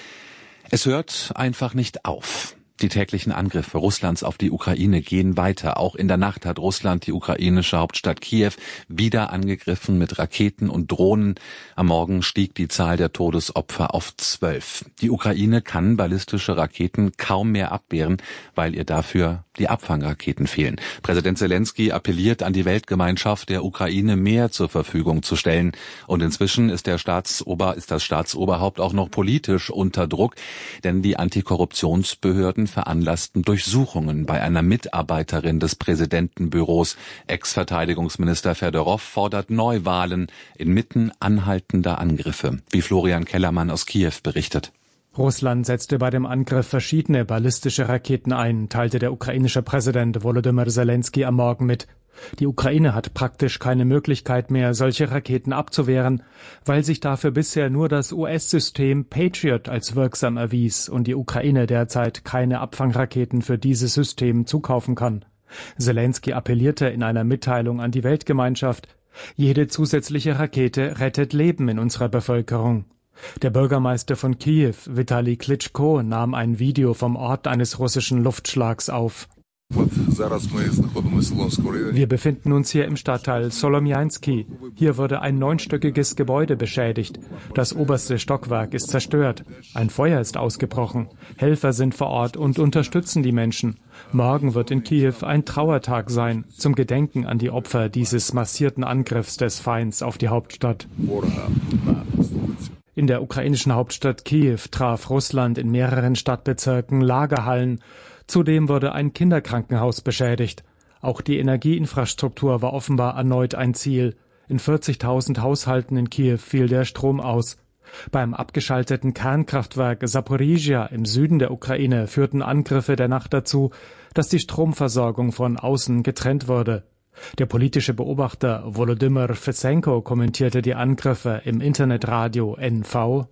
[SPEAKER 12] Es hört einfach nicht auf. Die täglichen Angriffe Russlands auf die Ukraine gehen weiter. Auch in der Nacht hat Russland die ukrainische Hauptstadt Kiew wieder angegriffen mit Raketen und Drohnen. Am Morgen stieg die Zahl der Todesopfer auf 12. Die Ukraine kann ballistische Raketen kaum mehr abwehren, weil ihr dafür die Abfangraketen fehlen. Präsident Zelensky appelliert an die Weltgemeinschaft, der Ukraine mehr zur Verfügung zu stellen. Und inzwischen ist das Staatsoberhaupt auch noch politisch unter Druck, denn die Antikorruptionsbehörden veranlassten Durchsuchungen bei einer Mitarbeiterin des Präsidentenbüros. Ex-Verteidigungsminister Fedorow fordert Neuwahlen inmitten anhaltender Angriffe, wie Florian Kellermann aus Kiew berichtet.
[SPEAKER 2] Russland setzte bei dem Angriff verschiedene ballistische Raketen ein, teilte der ukrainische Präsident Volodymyr Zelensky am Morgen mit. Die Ukraine hat praktisch keine Möglichkeit mehr, solche Raketen abzuwehren, weil sich dafür bisher nur das US-System Patriot als wirksam erwies und die Ukraine derzeit keine Abfangraketen für dieses System zukaufen kann. Zelensky appellierte in einer Mitteilung an die Weltgemeinschaft: Jede zusätzliche Rakete rettet Leben in unserer Bevölkerung. Der Bürgermeister von Kiew, Vitali Klitschko, nahm ein Video vom Ort eines russischen Luftschlags auf. Wir befinden uns hier im Stadtteil Solomjansky. Hier wurde ein 9-stöckiges Gebäude beschädigt. Das oberste Stockwerk ist zerstört. Ein Feuer ist ausgebrochen. Helfer sind vor Ort und unterstützen die Menschen. Morgen wird in Kiew ein Trauertag sein, zum Gedenken an die Opfer dieses massierten Angriffs des Feinds auf die Hauptstadt. In der ukrainischen Hauptstadt Kiew traf Russland in mehreren Stadtbezirken Lagerhallen. Zudem wurde ein Kinderkrankenhaus beschädigt. Auch die Energieinfrastruktur war offenbar erneut ein Ziel. In 40.000 Haushalten in Kiew fiel der Strom aus. Beim abgeschalteten Kernkraftwerk Saporizhia im Süden der Ukraine führten Angriffe der Nacht dazu, dass die Stromversorgung von außen getrennt wurde. Der politische Beobachter Volodymyr Fesenko kommentierte die Angriffe im Internetradio NV.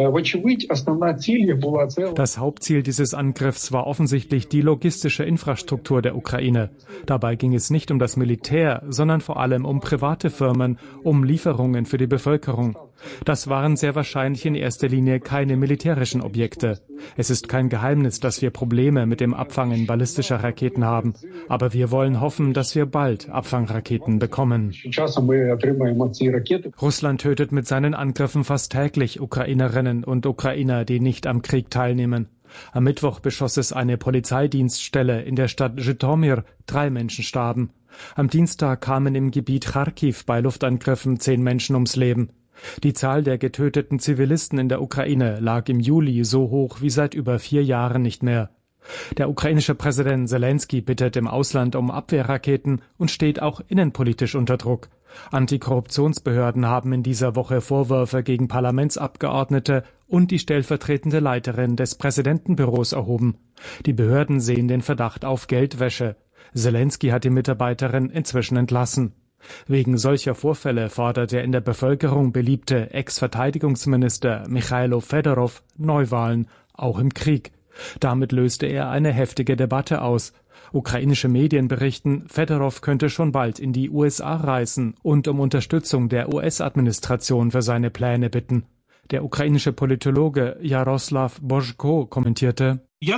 [SPEAKER 2] Das Hauptziel dieses Angriffs war offensichtlich die logistische Infrastruktur der Ukraine. Dabei ging es nicht um das Militär, sondern vor allem um private Firmen, um Lieferungen für die Bevölkerung. Das waren sehr wahrscheinlich in erster Linie keine militärischen Objekte. Es ist kein Geheimnis, dass wir Probleme mit dem Abfangen ballistischer Raketen haben. Aber wir wollen hoffen, dass wir bald Abfangraketen bekommen. Russland tötet mit seinen Angriffen fast täglich Ukrainerinnen und Ukrainer, die nicht am Krieg teilnehmen. Am Mittwoch beschoss es eine Polizeidienststelle in der Stadt Zhytomyr. 3 Menschen starben. Am Dienstag kamen im Gebiet Charkiw bei Luftangriffen 10 Menschen ums Leben. Die Zahl der getöteten Zivilisten in der Ukraine lag im Juli so hoch wie seit über 4 Jahren nicht mehr. Der ukrainische Präsident Selenskyj bittet im Ausland um Abwehrraketen und steht auch innenpolitisch unter Druck. Antikorruptionsbehörden haben in dieser Woche Vorwürfe gegen Parlamentsabgeordnete und die stellvertretende Leiterin des Präsidentenbüros erhoben. Die Behörden sehen den Verdacht auf Geldwäsche. Selenskyj hat die Mitarbeiterin inzwischen entlassen. Wegen solcher Vorfälle fordert der in der Bevölkerung beliebte Ex-Verteidigungsminister Michailo Fedorov Neuwahlen, auch im Krieg. Damit löste er eine heftige Debatte aus. Ukrainische Medien berichten, Fedorov könnte schon bald in die USA reisen und um Unterstützung der US-Administration für seine Pläne bitten. Der ukrainische Politologe Jaroslav Božko kommentierte: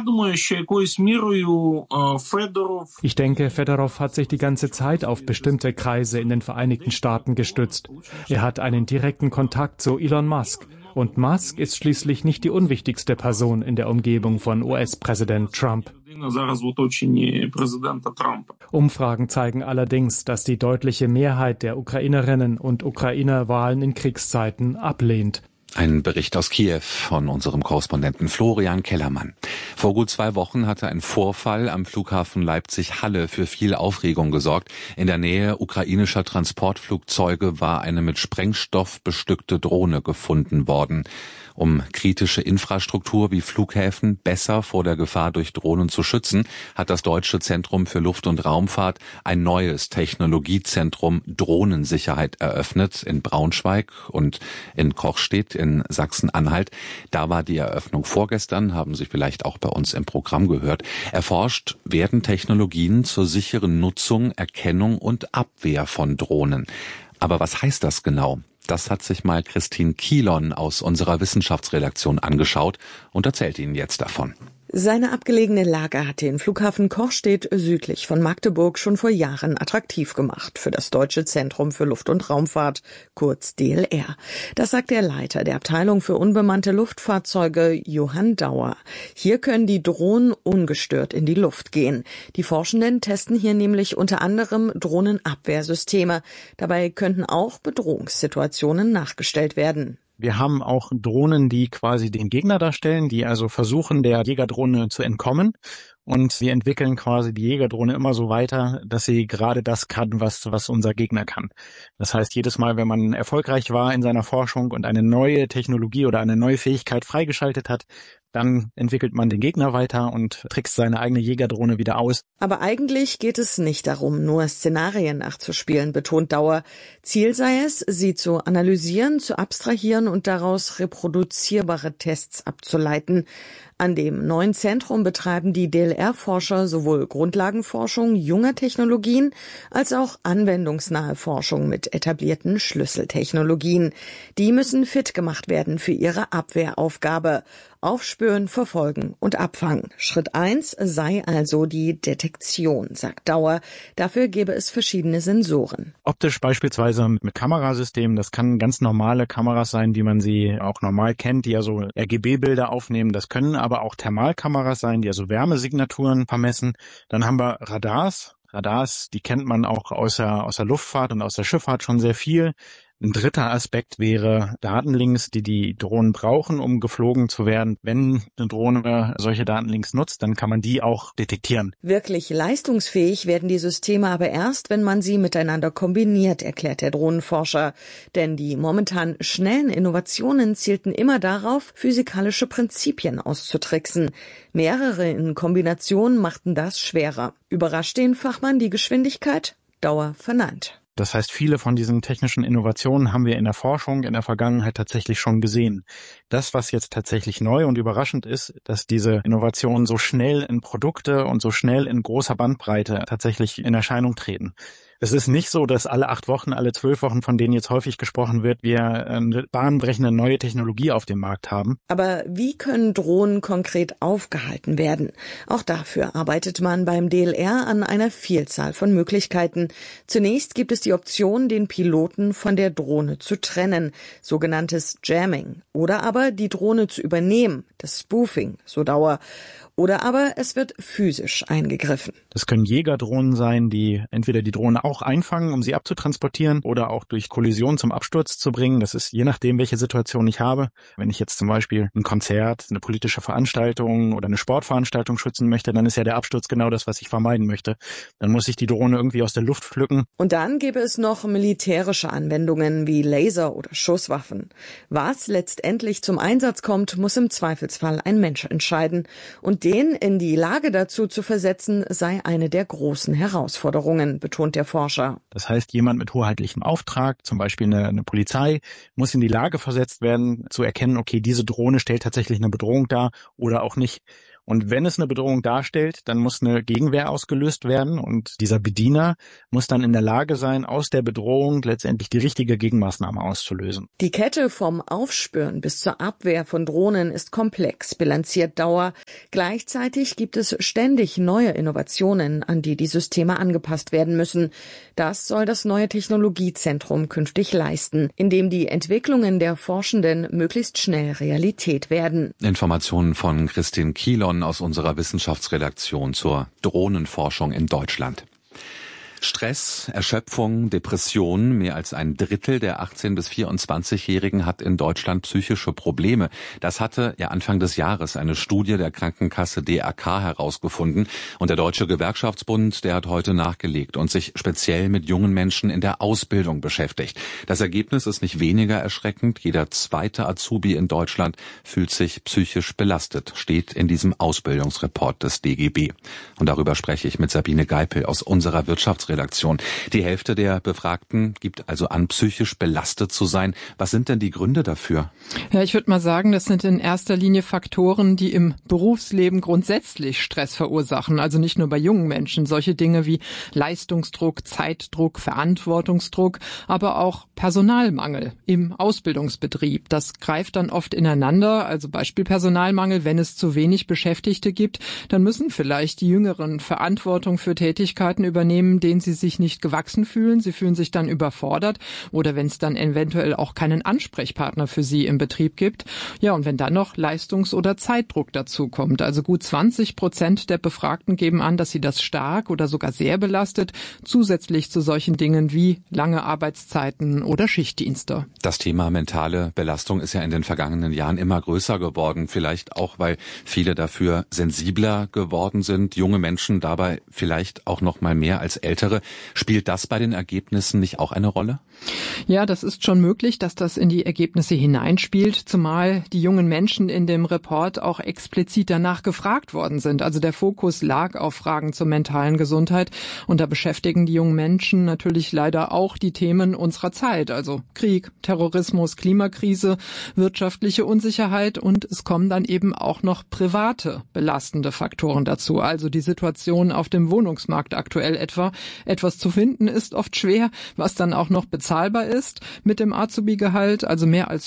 [SPEAKER 2] Ich denke, Fedorov hat sich die ganze Zeit auf bestimmte Kreise in den Vereinigten Staaten gestützt. Er hat einen direkten Kontakt zu Elon Musk. Und Musk ist schließlich nicht die unwichtigste Person in der Umgebung von US-Präsident Trump. Umfragen zeigen allerdings, dass die deutliche Mehrheit der Ukrainerinnen und Ukrainer Wahlen in Kriegszeiten ablehnt.
[SPEAKER 12] Ein Bericht aus Kiew von unserem Korrespondenten Florian Kellermann. Vor gut 2 Wochen hatte ein Vorfall am Flughafen Leipzig-Halle für viel Aufregung gesorgt. In der Nähe ukrainischer Transportflugzeuge war eine mit Sprengstoff bestückte Drohne gefunden worden. Um kritische Infrastruktur wie Flughäfen besser vor der Gefahr durch Drohnen zu schützen, hat das Deutsche Zentrum für Luft- und Raumfahrt ein neues Technologiezentrum Drohnensicherheit eröffnet in Braunschweig und in Kochstedt in Sachsen-Anhalt. Da war die Eröffnung vorgestern, haben Sie vielleicht auch bei uns im Programm gehört. Erforscht werden Technologien zur sicheren Nutzung, Erkennung und Abwehr von Drohnen. Aber was heißt das genau? Das hat sich mal Christine Kielon aus unserer Wissenschaftsredaktion angeschaut und erzählt Ihnen jetzt davon.
[SPEAKER 19] Seine abgelegene Lage hat den Flughafen Kochstedt südlich von Magdeburg schon vor Jahren attraktiv gemacht für das Deutsche Zentrum für Luft- und Raumfahrt, kurz DLR. Das sagt der Leiter der Abteilung für unbemannte Luftfahrzeuge, Johann Dauer. Hier können die Drohnen ungestört in die Luft gehen. Die Forschenden testen hier nämlich unter anderem Drohnenabwehrsysteme. Dabei könnten auch Bedrohungssituationen nachgestellt werden.
[SPEAKER 20] Wir haben auch Drohnen, die quasi den Gegner darstellen, die also versuchen, der Jägerdrohne zu entkommen. Und wir entwickeln quasi die Jägerdrohne immer so weiter, dass sie gerade das kann, was unser Gegner kann. Das heißt, jedes Mal, wenn man erfolgreich war in seiner Forschung und eine neue Technologie oder eine neue Fähigkeit freigeschaltet hat, dann entwickelt man den Gegner weiter und trickst seine eigene Jägerdrohne wieder aus.
[SPEAKER 19] Aber eigentlich geht es nicht darum, nur Szenarien nachzuspielen, betont Dauer. Ziel sei es, sie zu analysieren, zu abstrahieren und daraus reproduzierbare Tests abzuleiten. An dem neuen Zentrum betreiben die DLR-Forscher sowohl Grundlagenforschung junger Technologien als auch anwendungsnahe Forschung mit etablierten Schlüsseltechnologien. Die müssen fit gemacht werden für ihre Abwehraufgabe. Aufspüren, verfolgen und abfangen. Schritt 1 sei also die Detektion, sagt Dauer. Dafür gäbe es verschiedene Sensoren.
[SPEAKER 20] Optisch beispielsweise mit Kamerasystemen. Das kann ganz normale Kameras sein, wie man sie auch normal kennt, die also RGB-Bilder aufnehmen. Das können aber auch Thermalkameras sein, die also Wärmesignaturen vermessen. Dann haben wir Radars. Radars, die kennt man auch aus der Luftfahrt und aus der Schifffahrt schon sehr viel. Ein dritter Aspekt wäre Datenlinks, die Drohnen brauchen, um geflogen zu werden. Wenn eine Drohne solche Datenlinks nutzt, dann kann man die auch detektieren.
[SPEAKER 19] Wirklich leistungsfähig werden die Systeme aber erst, wenn man sie miteinander kombiniert, erklärt der Drohnenforscher. Denn die momentan schnellen Innovationen zielten immer darauf, physikalische Prinzipien auszutricksen. Mehrere in Kombination machten das schwerer. Überrascht den Fachmann die Geschwindigkeit? Dauer verneint.
[SPEAKER 20] Das heißt, viele von diesen technischen Innovationen haben wir in der Forschung in der Vergangenheit tatsächlich schon gesehen. Das, was jetzt tatsächlich neu und überraschend ist, dass diese Innovationen so schnell in Produkte und so schnell in großer Bandbreite tatsächlich in Erscheinung treten. Es ist nicht so, dass alle 8 Wochen, alle 12 Wochen, von denen jetzt häufig gesprochen wird, wir eine bahnbrechende neue Technologie auf dem Markt haben.
[SPEAKER 19] Aber wie können Drohnen konkret aufgehalten werden? Auch dafür arbeitet man beim DLR an einer Vielzahl von Möglichkeiten. Zunächst gibt es die Option, den Piloten von der Drohne zu trennen, sogenanntes Jamming. Oder aber die Drohne zu übernehmen, das Spoofing, so Dauer. Oder aber es wird physisch eingegriffen.
[SPEAKER 20] Das können Jägerdrohnen sein, die entweder die Drohne auch einfangen, um sie abzutransportieren oder auch durch Kollision zum Absturz zu bringen. Das ist je nachdem, welche Situation ich habe. Wenn ich jetzt zum Beispiel ein Konzert, eine politische Veranstaltung oder eine Sportveranstaltung schützen möchte, dann ist ja der Absturz genau das, was ich vermeiden möchte. Dann muss ich die Drohne irgendwie aus der Luft pflücken.
[SPEAKER 19] Und dann gäbe es noch militärische Anwendungen wie Laser oder Schusswaffen. Was letztendlich zum Einsatz kommt, muss im Zweifelsfall ein Mensch entscheiden. Und den in die Lage dazu zu versetzen, sei eine der großen Herausforderungen, betont der Forscher.
[SPEAKER 20] Das heißt, jemand mit hoheitlichem Auftrag, zum Beispiel eine Polizei, muss in die Lage versetzt werden, zu erkennen, okay, diese Drohne stellt tatsächlich eine Bedrohung dar oder auch nicht. Und wenn es eine Bedrohung darstellt, dann muss eine Gegenwehr ausgelöst werden und dieser Bediener muss dann in der Lage sein, aus der Bedrohung letztendlich die richtige Gegenmaßnahme auszulösen.
[SPEAKER 19] Die Kette vom Aufspüren bis zur Abwehr von Drohnen ist komplex, bilanziert Dauer. Gleichzeitig gibt es ständig neue Innovationen, an die die Systeme angepasst werden müssen. Das soll das neue Technologiezentrum künftig leisten, indem die Entwicklungen der Forschenden möglichst schnell Realität werden.
[SPEAKER 12] Informationen von Christine Kielon aus unserer Wissenschaftsredaktion zur Drohnenforschung in Deutschland. Stress, Erschöpfung, Depressionen. Mehr als ein Drittel der 18- bis 24-Jährigen hat in Deutschland psychische Probleme. Das hatte ja Anfang des Jahres eine Studie der Krankenkasse DRK herausgefunden. Und der Deutsche Gewerkschaftsbund, der hat heute nachgelegt und sich speziell mit jungen Menschen in der Ausbildung beschäftigt. Das Ergebnis ist nicht weniger erschreckend. Jeder zweite Azubi in Deutschland fühlt sich psychisch belastet, steht in diesem Ausbildungsreport des DGB. Und darüber spreche ich mit Sabine Geipel aus unserer Wirtschaftsredaktion. Die Hälfte der Befragten gibt also an, psychisch belastet zu sein. Was sind denn die Gründe dafür?
[SPEAKER 21] Ja, ich würde mal sagen, das sind in erster Linie Faktoren, die im Berufsleben grundsätzlich Stress verursachen. Also nicht nur bei jungen Menschen. Solche Dinge wie Leistungsdruck, Zeitdruck, Verantwortungsdruck, aber auch Personalmangel im Ausbildungsbetrieb. Das greift dann oft ineinander. Also Beispiel Personalmangel, wenn es zu wenig Beschäftigte gibt, dann müssen vielleicht die Jüngeren Verantwortung für Tätigkeiten übernehmen, denen sie sich nicht gewachsen fühlen. Sie fühlen sich dann überfordert oder wenn es dann eventuell auch keinen Ansprechpartner für sie im Betrieb gibt. Ja, und wenn dann noch Leistungs- oder Zeitdruck dazu kommt. Also gut 20% der Befragten geben an, dass sie das stark oder sogar sehr belastet, zusätzlich zu solchen Dingen wie lange Arbeitszeiten oder Schichtdienste.
[SPEAKER 12] Das Thema mentale Belastung ist ja in den vergangenen Jahren immer größer geworden. Vielleicht auch, weil viele dafür sensibler geworden sind. Junge Menschen dabei vielleicht auch noch mal mehr als Ältere. Spielt das bei den Ergebnissen nicht auch eine Rolle?
[SPEAKER 21] Ja, das ist schon möglich, dass das in die Ergebnisse hineinspielt, zumal die jungen Menschen in dem Report auch explizit danach gefragt worden sind. Also der Fokus lag auf Fragen zur mentalen Gesundheit und da beschäftigen die jungen Menschen natürlich leider auch die Themen unserer Zeit, also Krieg, Terrorismus, Klimakrise, wirtschaftliche Unsicherheit und es kommen dann eben auch noch private belastende Faktoren dazu. Also die Situation auf dem Wohnungsmarkt aktuell etwa. Etwas zu finden ist oft schwer, was dann auch noch bezahlbar ist mit dem Azubi-Gehalt. Also mehr als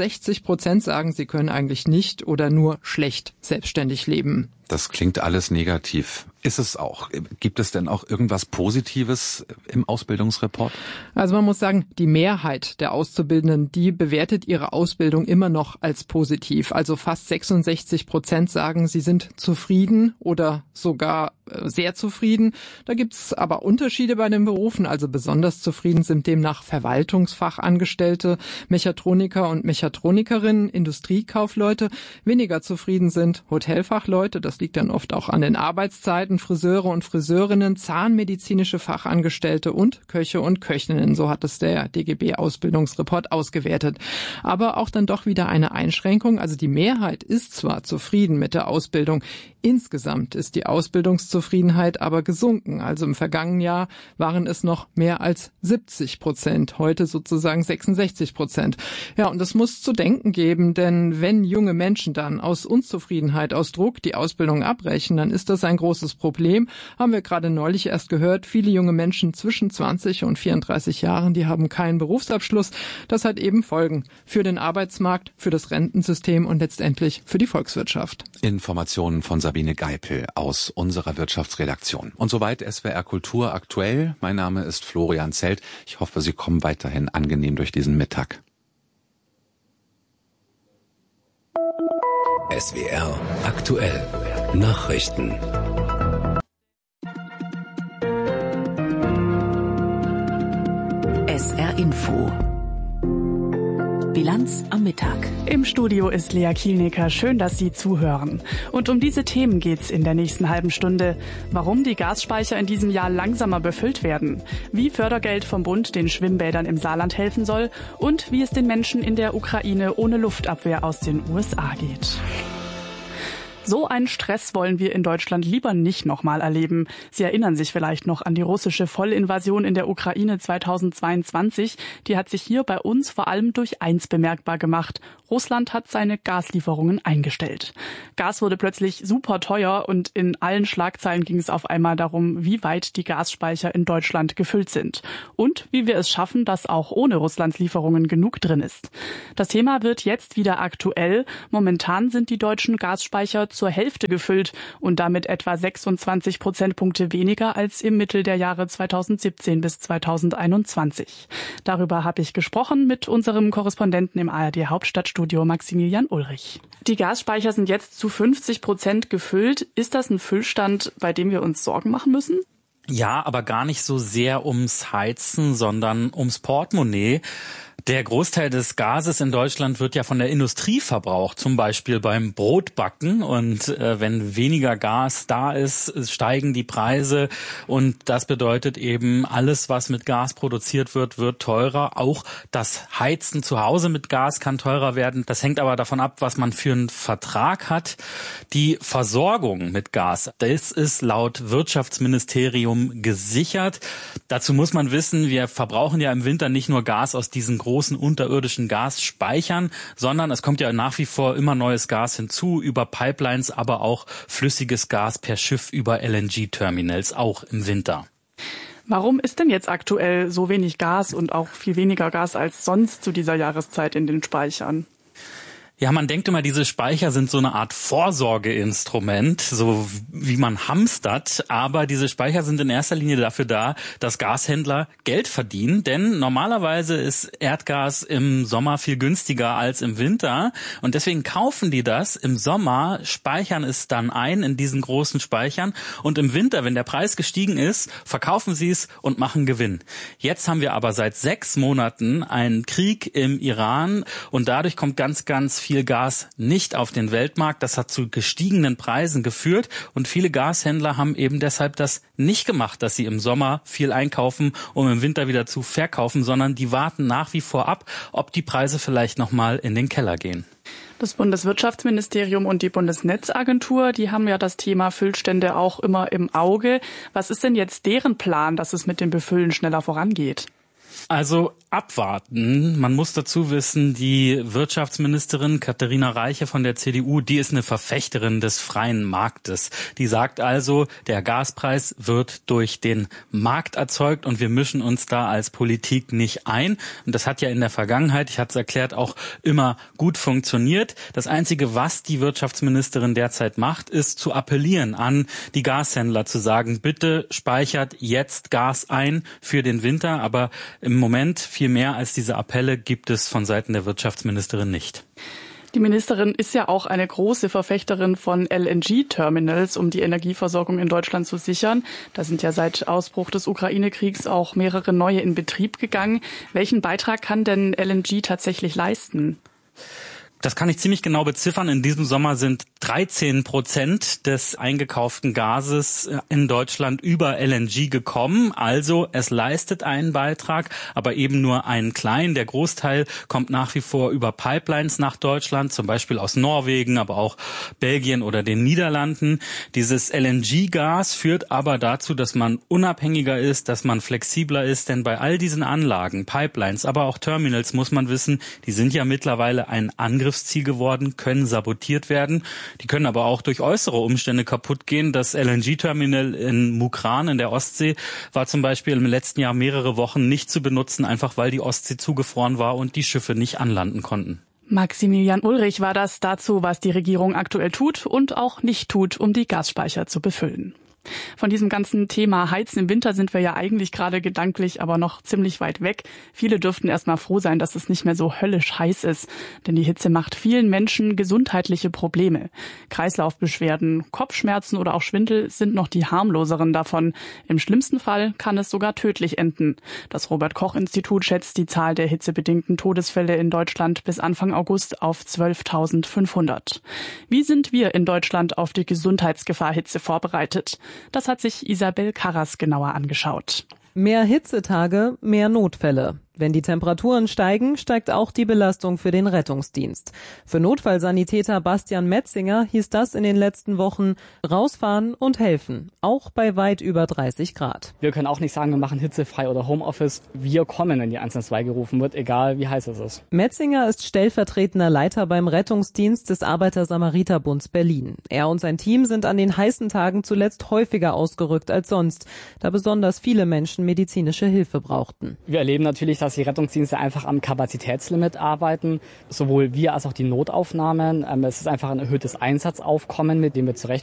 [SPEAKER 21] 65% sagen, sie können eigentlich nicht oder nur schlecht selbstständig leben.
[SPEAKER 12] Das klingt alles negativ. Ist es auch. Gibt es denn auch irgendwas Positives im Ausbildungsreport?
[SPEAKER 21] Also man muss sagen, die Mehrheit der Auszubildenden, die bewertet ihre Ausbildung immer noch als positiv. Also fast 66% sagen, sie sind zufrieden oder sogar sehr zufrieden. Da gibt's aber Unterschiede bei den Berufen. Also besonders zufrieden sind demnach Verwaltungsfachangestellte, Mechatroniker und Mechatronikerinnen, Industriekaufleute. Weniger zufrieden sind Hotelfachleute. Das liegt dann oft auch an den Arbeitszeiten, Friseure und Friseurinnen, zahnmedizinische Fachangestellte und Köche und Köchinnen. So hat es der DGB-Ausbildungsreport ausgewertet. Aber auch dann doch wieder eine Einschränkung. Also die Mehrheit ist zwar zufrieden mit der Ausbildung, insgesamt ist die Ausbildungszufriedenheit aber gesunken. Also im vergangenen Jahr waren es noch mehr als 70%, heute sozusagen 66%. Ja, und das muss zu denken geben, denn wenn junge Menschen dann aus Unzufriedenheit, aus Druck die Ausbildung abbrechen, dann ist das ein großes Problem. Haben wir gerade neulich erst gehört, viele junge Menschen zwischen 20 und 34 Jahren, die haben keinen Berufsabschluss. Das hat eben Folgen für den Arbeitsmarkt, für das Rentensystem und letztendlich für die Volkswirtschaft.
[SPEAKER 12] Informationen von Sabine Geipel aus unserer Wirtschaftsredaktion. Und soweit SWR Kultur aktuell. Mein Name ist Florian Zelt. Ich hoffe, Sie kommen weiterhin angenehm durch diesen Mittag.
[SPEAKER 5] SWR aktuell. Nachrichten.
[SPEAKER 1] Info. Bilanz am Mittag.
[SPEAKER 22] Im Studio ist Lea Kielnecker. Schön, dass Sie zuhören. Und um diese Themen geht's in der nächsten halben Stunde. Warum die Gasspeicher in diesem Jahr langsamer befüllt werden, wie Fördergeld vom Bund den Schwimmbädern im Saarland helfen soll und wie es den Menschen in der Ukraine ohne Luftabwehr aus den USA geht. So einen Stress wollen wir in Deutschland lieber nicht nochmal erleben. Sie erinnern sich vielleicht noch an die russische Vollinvasion in der Ukraine 2022. Die hat sich hier bei uns vor allem durch eins bemerkbar gemacht. Russland hat seine Gaslieferungen eingestellt. Gas wurde plötzlich super teuer und in allen Schlagzeilen ging es auf einmal darum, wie weit die Gasspeicher in Deutschland gefüllt sind. Und wie wir es schaffen, dass auch ohne Russlands Lieferungen genug drin ist. Das Thema wird jetzt wieder aktuell. Momentan sind die deutschen Gasspeicher zur Hälfte gefüllt und damit etwa 26 Prozentpunkte weniger als im Mittel der Jahre 2017 bis 2021. Darüber habe ich gesprochen mit unserem Korrespondenten im ARD Hauptstadtstudio Maximilian Ulrich. Die Gasspeicher sind jetzt zu 50% gefüllt. Ist das ein Füllstand, bei dem wir uns Sorgen machen müssen?
[SPEAKER 10] Ja, aber gar nicht so sehr ums Heizen, sondern ums Portemonnaie. Der Großteil des Gases in Deutschland wird ja von der Industrie verbraucht, zum Beispiel beim Brotbacken. Und wenn weniger Gas da ist, steigen die Preise. Und das bedeutet eben, alles, was mit Gas produziert wird, wird teurer. Auch das Heizen zu Hause mit Gas kann teurer werden. Das hängt aber davon ab, was man für einen Vertrag hat. Die Versorgung mit Gas, das ist laut Wirtschaftsministerium gesichert. Dazu muss man wissen, wir verbrauchen ja im Winter nicht nur Gas aus diesen großen unterirdischen Gasspeichern, sondern es kommt ja nach wie vor immer neues Gas hinzu, über Pipelines, aber auch flüssiges Gas per Schiff über LNG-Terminals, auch im Winter.
[SPEAKER 22] Warum ist denn jetzt aktuell so wenig Gas und auch viel weniger Gas als sonst zu dieser Jahreszeit in den Speichern?
[SPEAKER 10] Ja, man denkt immer, diese Speicher sind so eine Art Vorsorgeinstrument, so wie man hamstert. Aber diese Speicher sind in erster Linie dafür da, dass Gashändler Geld verdienen. Denn normalerweise ist Erdgas im Sommer viel günstiger als im Winter. Und deswegen kaufen die das im Sommer, speichern es dann ein in diesen großen Speichern. Und im Winter, wenn der Preis gestiegen ist, verkaufen sie es und machen Gewinn. Jetzt haben wir aber seit 6 Monaten einen Krieg im Iran. Und dadurch kommt ganz viel Gas nicht auf den Weltmarkt. Das hat zu gestiegenen Preisen geführt und viele Gashändler haben eben deshalb das nicht gemacht, dass sie im Sommer viel einkaufen, um im Winter wieder zu verkaufen, sondern die warten nach wie vor ab, ob die Preise vielleicht nochmal in den Keller gehen.
[SPEAKER 22] Das Bundeswirtschaftsministerium und die Bundesnetzagentur, die haben ja das Thema Füllstände auch immer im Auge. Was ist denn jetzt deren Plan, dass es mit dem Befüllen schneller vorangeht?
[SPEAKER 10] Also abwarten. Man muss dazu wissen, die Wirtschaftsministerin Katharina Reiche von der CDU, die ist eine Verfechterin des freien Marktes. Die sagt also, der Gaspreis wird durch den Markt erzeugt und wir mischen uns da als Politik nicht ein. Und das hat ja in der Vergangenheit, ich hatte es erklärt, auch immer gut funktioniert. Das Einzige, was die Wirtschaftsministerin derzeit macht, ist zu appellieren an die Gashändler, zu sagen, bitte speichert jetzt Gas ein für den Winter, aber im Moment viel mehr als diese Appelle gibt es von Seiten der Wirtschaftsministerin nicht.
[SPEAKER 22] Die Ministerin ist ja auch eine große Verfechterin von LNG-Terminals, um die Energieversorgung in Deutschland zu sichern. Da sind ja seit Ausbruch des Ukraine-Kriegs auch mehrere neue in Betrieb gegangen. Welchen Beitrag kann denn LNG tatsächlich leisten?
[SPEAKER 10] Das kann ich ziemlich genau beziffern. In diesem Sommer sind 13% des eingekauften Gases in Deutschland über LNG gekommen. Also es leistet einen Beitrag, aber eben nur einen kleinen. Der Großteil kommt nach wie vor über Pipelines nach Deutschland, zum Beispiel aus Norwegen, aber auch Belgien oder den Niederlanden. Dieses LNG-Gas führt aber dazu, dass man unabhängiger ist, dass man flexibler ist. Denn bei all diesen Anlagen, Pipelines, aber auch Terminals muss man wissen, die sind ja mittlerweile ein Angriffsziel geworden, können sabotiert werden. Die können aber auch durch äußere Umstände kaputt gehen. Das LNG-Terminal in Mukran in der Ostsee war zum Beispiel im letzten Jahr mehrere Wochen nicht zu benutzen, einfach weil die Ostsee zugefroren war und die Schiffe nicht anlanden konnten.
[SPEAKER 22] Maximilian Ulrich war das dazu, was die Regierung aktuell tut und auch nicht tut, um die Gasspeicher zu befüllen. Von diesem ganzen Thema Heizen im Winter sind wir ja eigentlich gerade gedanklich aber noch ziemlich weit weg. Viele dürften erstmal froh sein, dass es nicht mehr so höllisch heiß ist. Denn die Hitze macht vielen Menschen gesundheitliche Probleme. Kreislaufbeschwerden, Kopfschmerzen oder auch Schwindel sind noch die harmloseren davon. Im schlimmsten Fall kann es sogar tödlich enden. Das Robert-Koch-Institut schätzt die Zahl der hitzebedingten Todesfälle in Deutschland bis Anfang August auf 12.500. Wie sind wir in Deutschland auf die Gesundheitsgefahr Hitze vorbereitet? Das hat sich Isabel Karras genauer angeschaut.
[SPEAKER 1] Mehr Hitzetage, mehr Notfälle. Wenn die Temperaturen steigen, steigt auch die Belastung für den Rettungsdienst. Für Notfallsanitäter Bastian Metzinger hieß das in den letzten Wochen rausfahren und helfen, auch bei weit über 30 Grad.
[SPEAKER 4] Wir können auch nicht sagen, wir machen hitzefrei oder Homeoffice. Wir kommen, wenn die 112 gerufen wird, egal wie heiß es ist.
[SPEAKER 1] Metzinger ist stellvertretender Leiter beim Rettungsdienst des Arbeiter-Samariter-Bunds Berlin. Er und sein Team sind an den heißen Tagen zuletzt häufiger ausgerückt als sonst, da besonders viele Menschen medizinische Hilfe brauchten.
[SPEAKER 4] Wir erleben natürlich, dass die Rettungsdienste einfach am Kapazitätslimit arbeiten, sowohl wir als auch die Notaufnahmen. Es ist einfach ein erhöhtes Einsatzaufkommen, mit dem wir zurechtkommen.